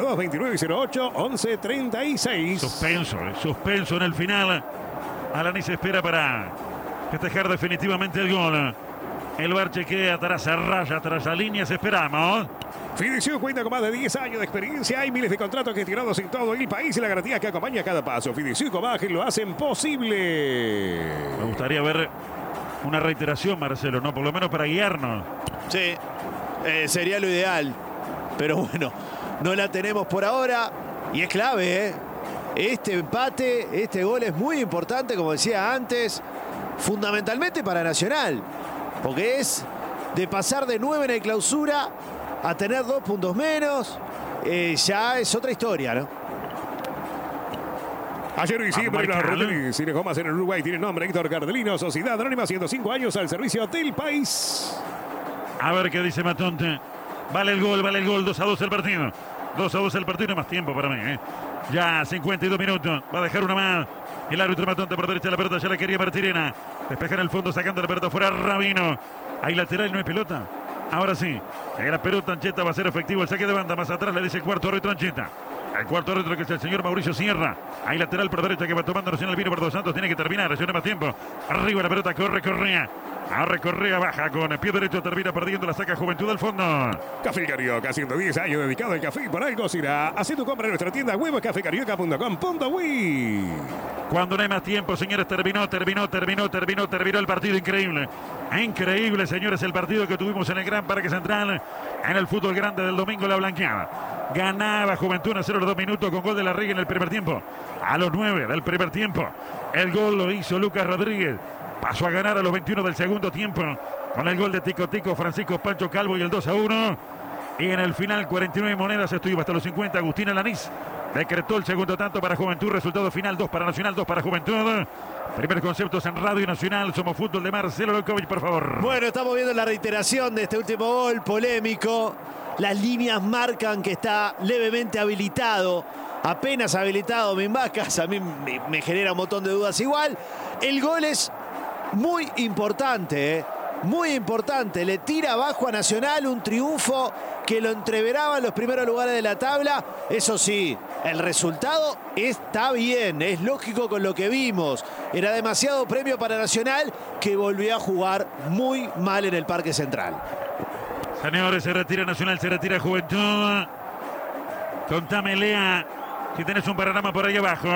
1502-2908-1136. Suspenso en el final. Alanís espera para festejar definitivamente el gol. El VAR chequea tras la raya, tras las líneas, esperamos. Fidicio cuenta con más de 10 años de experiencia. Hay miles de contratos gestionados en todo el país y la garantía que acompaña cada paso. Fidicio y Comaje lo hacen posible. Me gustaría ver una reiteración, Marcelo, ¿no? Por lo menos para guiarnos. Sí, sería lo ideal. Pero bueno, no la tenemos por ahora. Y es clave, ¿eh? Este empate, este gol es muy importante, como decía antes, fundamentalmente para Nacional. Porque es de pasar de 9 en el clausura a tener 2 puntos menos. Ya es otra historia, ¿no? Ayer y siempre los Rotelis y Gomas en el Uruguay tienen nombre: Héctor Cardelino, Sociedad Anónima, 105 años al servicio del país. A ver qué dice Matonte. Vale el gol, 2-2 el partido. 2-2 el partido, más tiempo para mí, ¿eh? Ya 52 minutos, va a dejar una más. El árbitro Matonte por derecha de la pelota, ya la quería Martirena. Despejar el fondo, sacando la pelota fuera Rabino. Hay lateral, no hay pelota. Ahora sí, la pelota Ancheta, va a ser efectivo el saque de banda. Más atrás le dice el cuarto árbitro Ancheta. El cuarto árbitro que es el señor Mauricio Sierra. Hay lateral por derecha que va tomando Nacional Vino por Dos Santos. Tiene que terminar, recibe más tiempo. Arriba la pelota, corre Correa. Ahora Correa baja con el pie derecho, termina perdiendo, la saca Juventud al fondo. Café Carioca, 110 años dedicado al café, por algo será. Haz tu compra en nuestra tienda web cafecarioca.com.uy. Cuando no hay más tiempo, señores, terminó el partido. Increíble. Increíble, señores, el partido que tuvimos en el Gran Parque Central. En el fútbol grande del domingo, la blanqueada. Ganaba Juventud 1-0 los 2 minutos con gol de Larregui en el primer tiempo. A los 9 del primer tiempo, el gol lo hizo Lucas Rodríguez. Pasó a ganar a los 21 del segundo tiempo con el gol de Tico Francisco Pancho Calvo y el 2-1. Y en el final, 49 monedas, estuvo hasta los 50. Agustín Alanís decretó el segundo tanto para Juventud. Resultado final, 2 para Nacional, 2 para Juventud. Primer conceptos en Radio Nacional. Somos Fútbol de Marcelo Leukovic, por favor. Bueno, estamos viendo la reiteración de este último gol polémico. Las líneas marcan que está levemente habilitado. Apenas habilitado Mimbacas. A mí me genera un montón de dudas igual. El gol es muy importante, muy importante. Le tira abajo a Nacional, un triunfo que lo entreveraba en los primeros lugares de la tabla. Eso sí, el resultado está bien, es lógico con lo que vimos. Era demasiado premio para Nacional, que volvió a jugar muy mal en el Parque Central. Señores, se retira Nacional, se retira Juventud. Contame, Lea, si tenés un panorama por ahí abajo.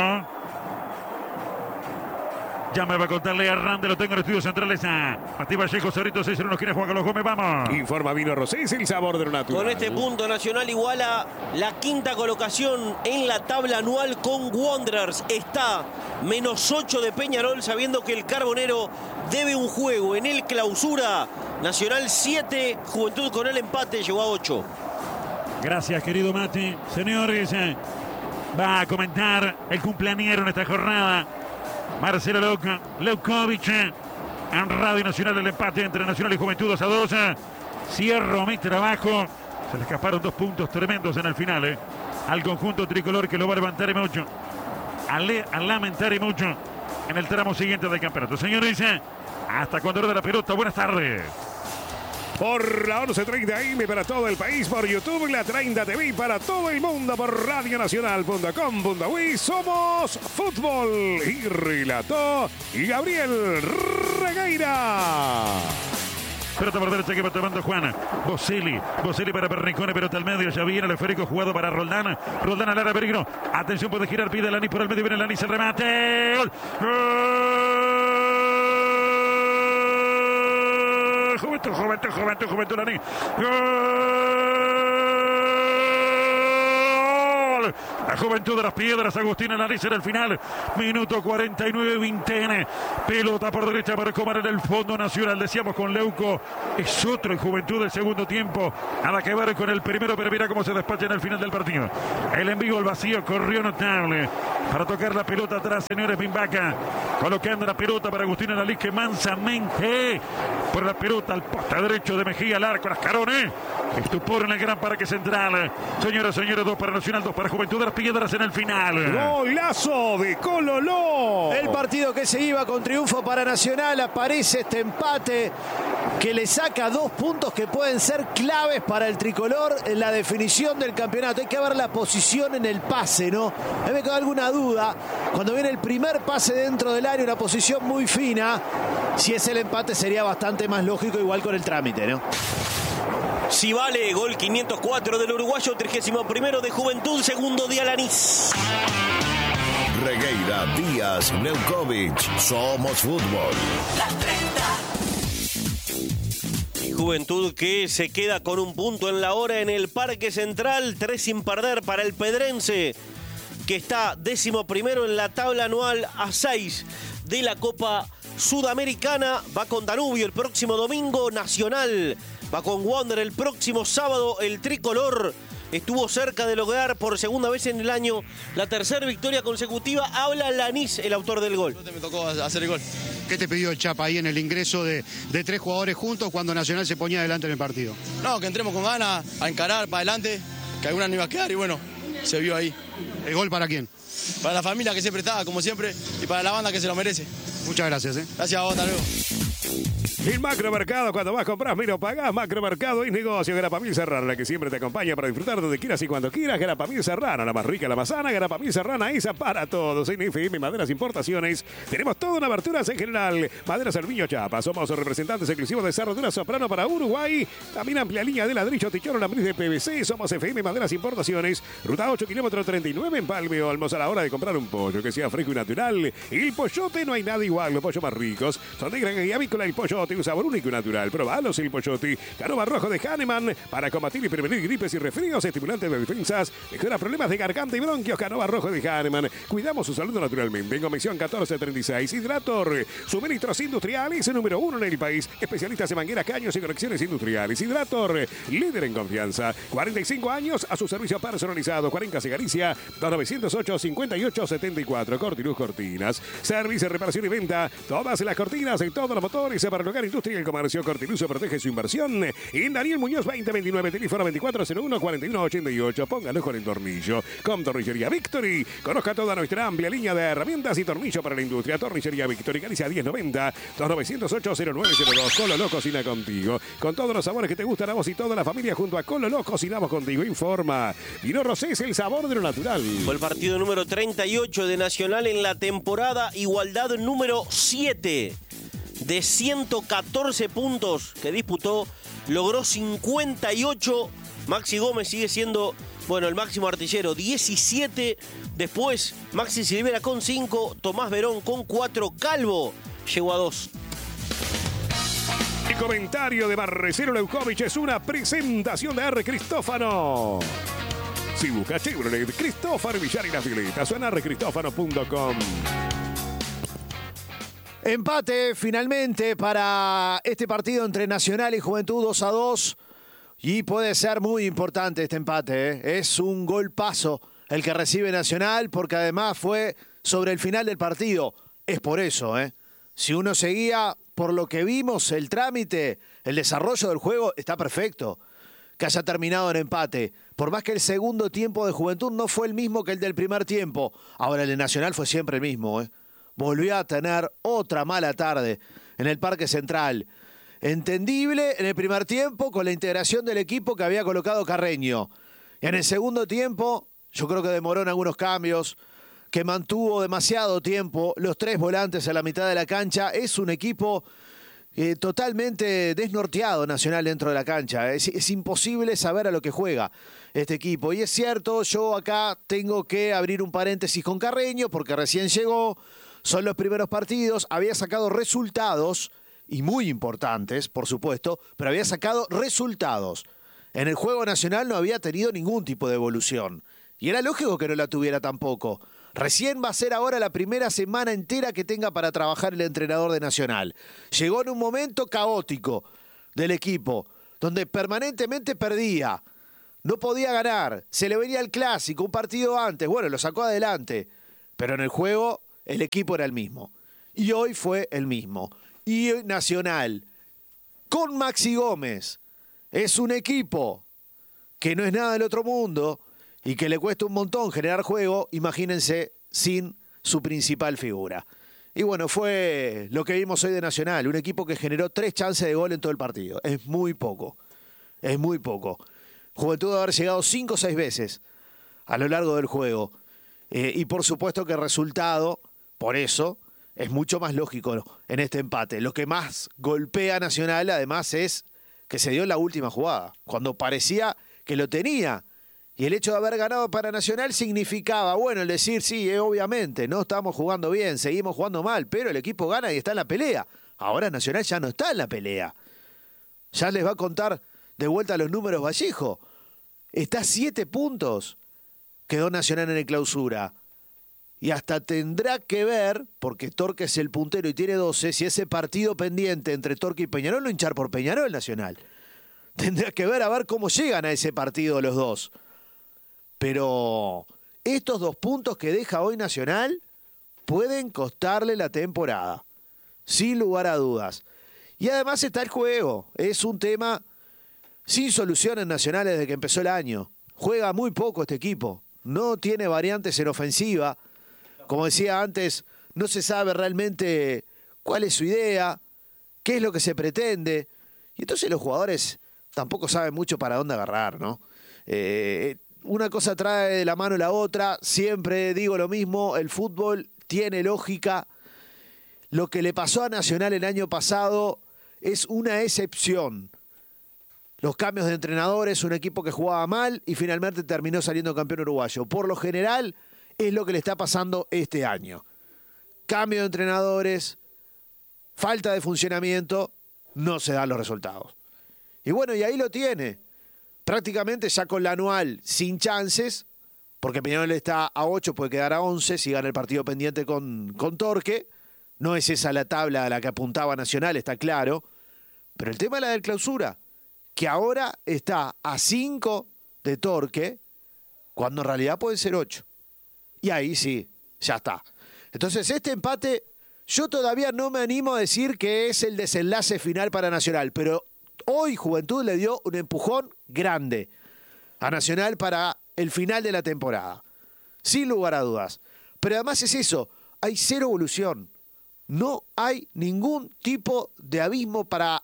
Ya me va a contar Lea Rande, lo tengo en estudios centrales a Mati Vallejo, Cerrito 6-1, quiere jugar con los Gómez, vamos. Informa Vino Rosé, es el sabor de lo natural. Con este punto, Nacional iguala la quinta colocación en la tabla anual con Wanderers. Está -8 de Peñarol, sabiendo que el Carbonero debe un juego en el clausura. Nacional 7, Juventud con el empate llegó a 8. Gracias, querido Mati. Señores, va a comentar el cumpleañero en esta jornada. Marcelo Leukovic en Radio Nacional, el empate entre Nacional y Juventud 2-2. Cierro mi trabajo. Se le escaparon 2 puntos tremendos en el final, al conjunto tricolor, que lo va a levantar y mucho, a lamentar y mucho en el tramo siguiente del campeonato. Señores, hasta cuando de la pelota. Buenas tardes. por la 11:30 AM para todo el país, por YouTube, la 30 TV para todo el mundo, por radionacional.com.uy. Somos Fútbol. Y relató Gabriel Regueira. Pelota por derecha que va tomando Juan. Boselli para Pernicone, pelota al medio. Ya viene el esférico jugado para Roldán. Roldán al área, peligro. Atención, puede girar, pide Lanis por el medio. Viene Lanis, el remate. ¡Gol! ¡Gol! Juventud, Lanis. ¡Gol! La Juventud de las Piedras, Agustín Lanis en el final. Minuto 49, Vintene. Pelota por derecha para Comar en el Fondo Nacional. Decíamos con Leuco, es otro en Juventud del segundo tiempo. Nada que ver con el primero, pero mira cómo se despacha en el final del partido. El envío al vacío corrió notable. Para tocar la pelota atrás, señores, Bimbaca. Colocando la pelota para Agustín Lanis, que mansamente por la pelota al poste derecho de Mejía, al arco, Lascarone. Estupor en el gran parque central. Señoras, señores, 2 para Nacional, 2 para Juventud de las Piedras en el final. Golazo de Cololó. El partido que se iba con triunfo para Nacional, aparece este empate que le saca 2 puntos que pueden ser claves para el tricolor en la definición del campeonato. Hay que ver la posición en el pase, ¿no? A mí me queda alguna duda. Cuando viene el primer pase dentro del área, una posición muy fina. Si es el empate sería bastante más lógico, igual con el trámite, ¿no? Si vale, gol 504 del uruguayo, 31º de Juventud, segundo de Alanís. Regueira, Díaz, Leukovic. Somos Fútbol. Y Juventud que se queda con un punto en la hora en el Parque Central, 3 sin perder para el Pedrense, que está 11º en la tabla anual a 6 de la Copa Sudamericana. Va con Danubio el próximo domingo, Nacional va con Wander el próximo sábado. El tricolor estuvo cerca de lograr por segunda vez en el año la tercera victoria consecutiva. Habla Lanis, el autor del gol. Me tocó hacer el gol. ¿Qué te pidió el Chapa ahí en el ingreso de 3 jugadores juntos cuando Nacional se ponía adelante en el partido? No, que entremos con ganas, a encarar para adelante, que alguna no iba a quedar y bueno, se vio ahí. ¿El gol para quién? Para la familia que siempre estaba, como siempre, y para la banda que se lo merece. Muchas gracias. Gracias a vos, hasta luego. El Macromercado, cuando vas, compras, mira, pagás. Macromercado es negocio. Garapamil Serrana, la que siempre te acompaña para disfrutar donde quieras y cuando quieras. Garapamil Serrana, la más rica, la más sana. Garapamil Serrana, esa para todos. En FM Maderas Importaciones tenemos toda una aberturas en general. Maderas Cerviño Chapa. Somos representantes exclusivos de Cerradura Soprano para Uruguay. También amplia línea de ladrillo, tichón, lambriz de PVC. Somos FM Maderas Importaciones. Ruta 8, kilómetro 39 en Palme. Olmos, a la hora de comprar un pollo que sea fresco y natural. El pollote no hay nada igual. Los pollos más ricos son de granja y avícola. El pollote, un sabor único y natural. Probalos, el pollote. Canova rojo de Hahnemann para combatir y prevenir gripes y resfríos, estimulantes de defensas, mejora problemas de garganta y bronquios. Canova rojo de Hahnemann. Cuidamos su salud naturalmente. En Convención 1436. Hidrator. Suministros industriales, número 1 en el país. Especialistas en mangueras, caños y conexiones industriales. Hidrator, líder en confianza. 45 años a su servicio personalizado. Cuarencas y Galicia. 2908-5874. Cortiluz Cortinas. Servicio, reparación y venta. Todas las cortinas y todos los motores para el hogar, industria y el comercio. Cortiluz protege su inversión. En Daniel Muñoz 2029, teléfono 2401-4188. Póngalo con el tornillo. Con Tornillería Victory. Conozca toda nuestra amplia línea de herramientas y tornillo para la industria. Tornillería Victory, Galicia 1090 2908-0902. Cololó cocina contigo. Con todos los sabores que te gustan a vos y toda la familia, junto a Cololó cocinamos contigo. Informa. Vino Rosé es el sabor de lo natural. Fue el partido número 38 de Nacional en la temporada. Igualdad número 7. De 114 puntos que disputó, logró 58. Maxi Gómez sigue siendo, bueno, el máximo artillero, 17. Después, Maxi Silvera con 5, Tomás Verón con 4, Calvo llegó a 2. El comentario de Marcelo Leukovic es una presentación de R. Cristófano. Si busca Chevrolet, Cristófano Villar y las Violetas, suena rcristófano.com. Empate finalmente para este partido entre Nacional y Juventud 2-2. Y puede ser muy importante este empate, ¿eh? Es un golpazo el que recibe Nacional, porque además fue sobre el final del partido. Es por eso, ¿eh? Si uno seguía por lo que vimos, el trámite, el desarrollo del juego, está perfecto que haya terminado en empate. Por más que el segundo tiempo de Juventud no fue el mismo que el del primer tiempo. Ahora el de Nacional fue siempre el mismo, ¿eh? Volvió a tener otra mala tarde en el Parque Central. Entendible en el primer tiempo con la integración del equipo que había colocado Carreño. En el segundo tiempo, yo creo que demoró en algunos cambios, que mantuvo demasiado tiempo los 3 volantes a la mitad de la cancha. Es un equipo totalmente desnorteado Nacional dentro de la cancha. Es imposible saber a lo que juega este equipo. Y es cierto, yo acá tengo que abrir un paréntesis con Carreño, porque recién llegó, son los primeros partidos, había sacado resultados, y muy importantes, por supuesto, pero había sacado resultados. En el juego nacional no había tenido ningún tipo de evolución. Y era lógico que no la tuviera tampoco. Recién va a ser ahora la primera semana entera que tenga para trabajar el entrenador de Nacional. Llegó en un momento caótico del equipo, donde permanentemente perdía. No podía ganar. Se le venía el clásico, un partido antes. Bueno, lo sacó adelante. Pero en el juego el equipo era el mismo. Y hoy fue el mismo. Y Nacional, con Maxi Gómez, es un equipo que no es nada del otro mundo y que le cuesta un montón generar juego, imagínense, sin su principal figura. Y bueno, fue lo que vimos hoy de Nacional, un equipo que generó 3 chances de gol en todo el partido. Es muy poco, es muy poco. Juventud debe haber llegado 5 o 6 veces a lo largo del juego. Y por supuesto que el resultado, por eso, es mucho más lógico en este empate. Lo que más golpea a Nacional, además, es que se dio en la última jugada, cuando parecía que lo tenía. Y el hecho de haber ganado para Nacional significaba, bueno, el decir, sí, obviamente, no estamos jugando bien, seguimos jugando mal, pero el equipo gana y está en la pelea. Ahora Nacional ya no está en la pelea. Ya les va a contar de vuelta los números Vallejo. Está a 7 puntos, quedó Nacional en el clausura. Y hasta tendrá que ver, porque Torque es el puntero y tiene 12, si ese partido pendiente entre Torque y Peñarol lo hinchar por Peñarol Nacional. Tendrá que ver a ver cómo llegan a ese partido los dos. Pero estos 2 puntos que deja hoy Nacional pueden costarle la temporada, sin lugar a dudas. Y además está el juego. Es un tema sin solución en Nacional desde que empezó el año. Juega muy poco este equipo. No tiene variantes en ofensiva. Como decía antes, no se sabe realmente cuál es su idea, qué es lo que se pretende. Y entonces los jugadores tampoco saben mucho para dónde agarrar, ¿no? Una cosa trae de la mano la otra. Siempre digo lo mismo, el fútbol tiene lógica. Lo que le pasó a Nacional el año pasado es una excepción. Los cambios de entrenadores, un equipo que jugaba mal y finalmente terminó saliendo campeón uruguayo. Por lo general, es lo que le está pasando este año. Cambio de entrenadores, falta de funcionamiento, no se dan los resultados. Y bueno, y ahí lo tiene. Prácticamente ya con la anual sin chances, porque Peñarol está a 8, puede quedar a 11 si gana el partido pendiente con Torque. No es esa la tabla a la que apuntaba Nacional, está claro. Pero el tema es la del clausura, que ahora está a 5 de Torque, cuando en realidad pueden ser 8. Y ahí sí, ya está. Entonces este empate, yo todavía no me animo a decir que es el desenlace final para Nacional, pero hoy Juventud le dio un empujón grande a Nacional para el final de la temporada, sin lugar a dudas. Pero además es eso, hay 0 evolución. No hay ningún tipo de abismo para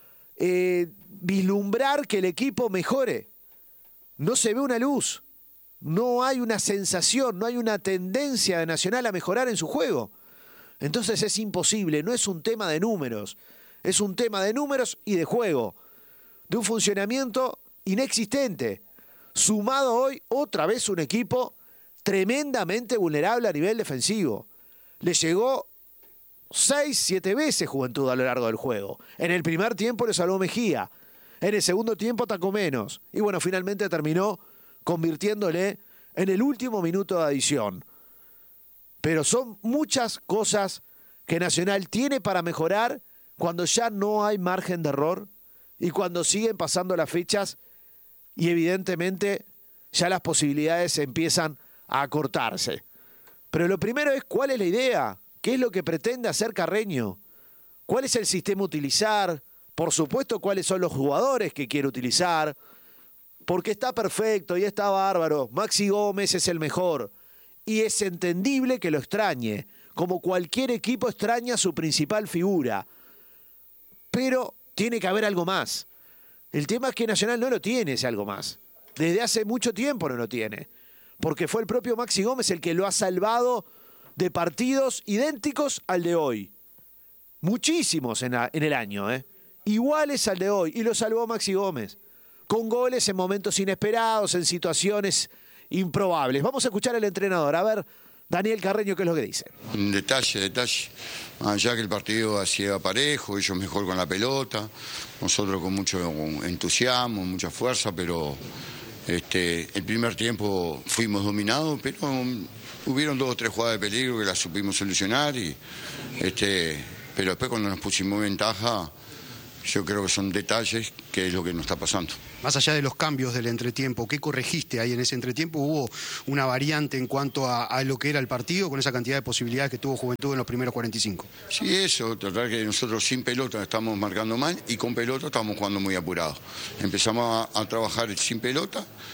vislumbrar que el equipo mejore. No se ve una luz. No hay una sensación, no hay una tendencia de Nacional a mejorar en su juego. Entonces es imposible, no es un tema de números, es un tema de números y de juego, de un funcionamiento inexistente, sumado hoy otra vez un equipo tremendamente vulnerable a nivel defensivo. Le llegó 6, 7 veces Juventud a lo largo del juego. En el primer tiempo le salvó Mejía, en el segundo tiempo atacó menos y bueno, finalmente terminó convirtiéndole en el último minuto de adición. Pero son muchas cosas que Nacional tiene para mejorar cuando ya no hay margen de error y cuando siguen pasando las fechas y evidentemente ya las posibilidades empiezan a acortarse. Pero lo primero es cuál es la idea, qué es lo que pretende hacer Carreño, cuál es el sistema a utilizar, por supuesto cuáles son los jugadores que quiere utilizar, porque está perfecto y está bárbaro. Maxi Gómez es el mejor. Y es entendible que lo extrañe, como cualquier equipo extraña a su principal figura. Pero Tiene que haber algo más. El tema es que Nacional no lo tiene ese algo más. Desde hace mucho tiempo no lo tiene. Porque fue el propio Maxi Gómez el que lo ha salvado de partidos idénticos al de hoy. Muchísimos en el año, iguales al de hoy. Y lo salvó Maxi Gómez. Con goles en momentos inesperados, en situaciones improbables. Vamos a escuchar al entrenador. A ver, Daniel Carreño, ¿qué es lo que dice? Detalle. Allá que el partido hacía parejo, ellos mejor con la pelota, nosotros con mucho entusiasmo, mucha fuerza, pero el primer tiempo fuimos dominados, pero hubieron 2 o 3 jugadas de peligro que las supimos solucionar, pero después cuando nos pusimos ventaja, yo creo que son detalles que es lo que nos está pasando. Más allá de los cambios del entretiempo, ¿qué corregiste ahí en ese entretiempo? ¿Hubo una variante en cuanto a lo que era el partido con esa cantidad de posibilidades que tuvo Juventud en los primeros 45? Sí, eso, tratar que nosotros sin pelota estamos marcando mal y con pelota estamos jugando muy apurados. Empezamos a trabajar sin pelota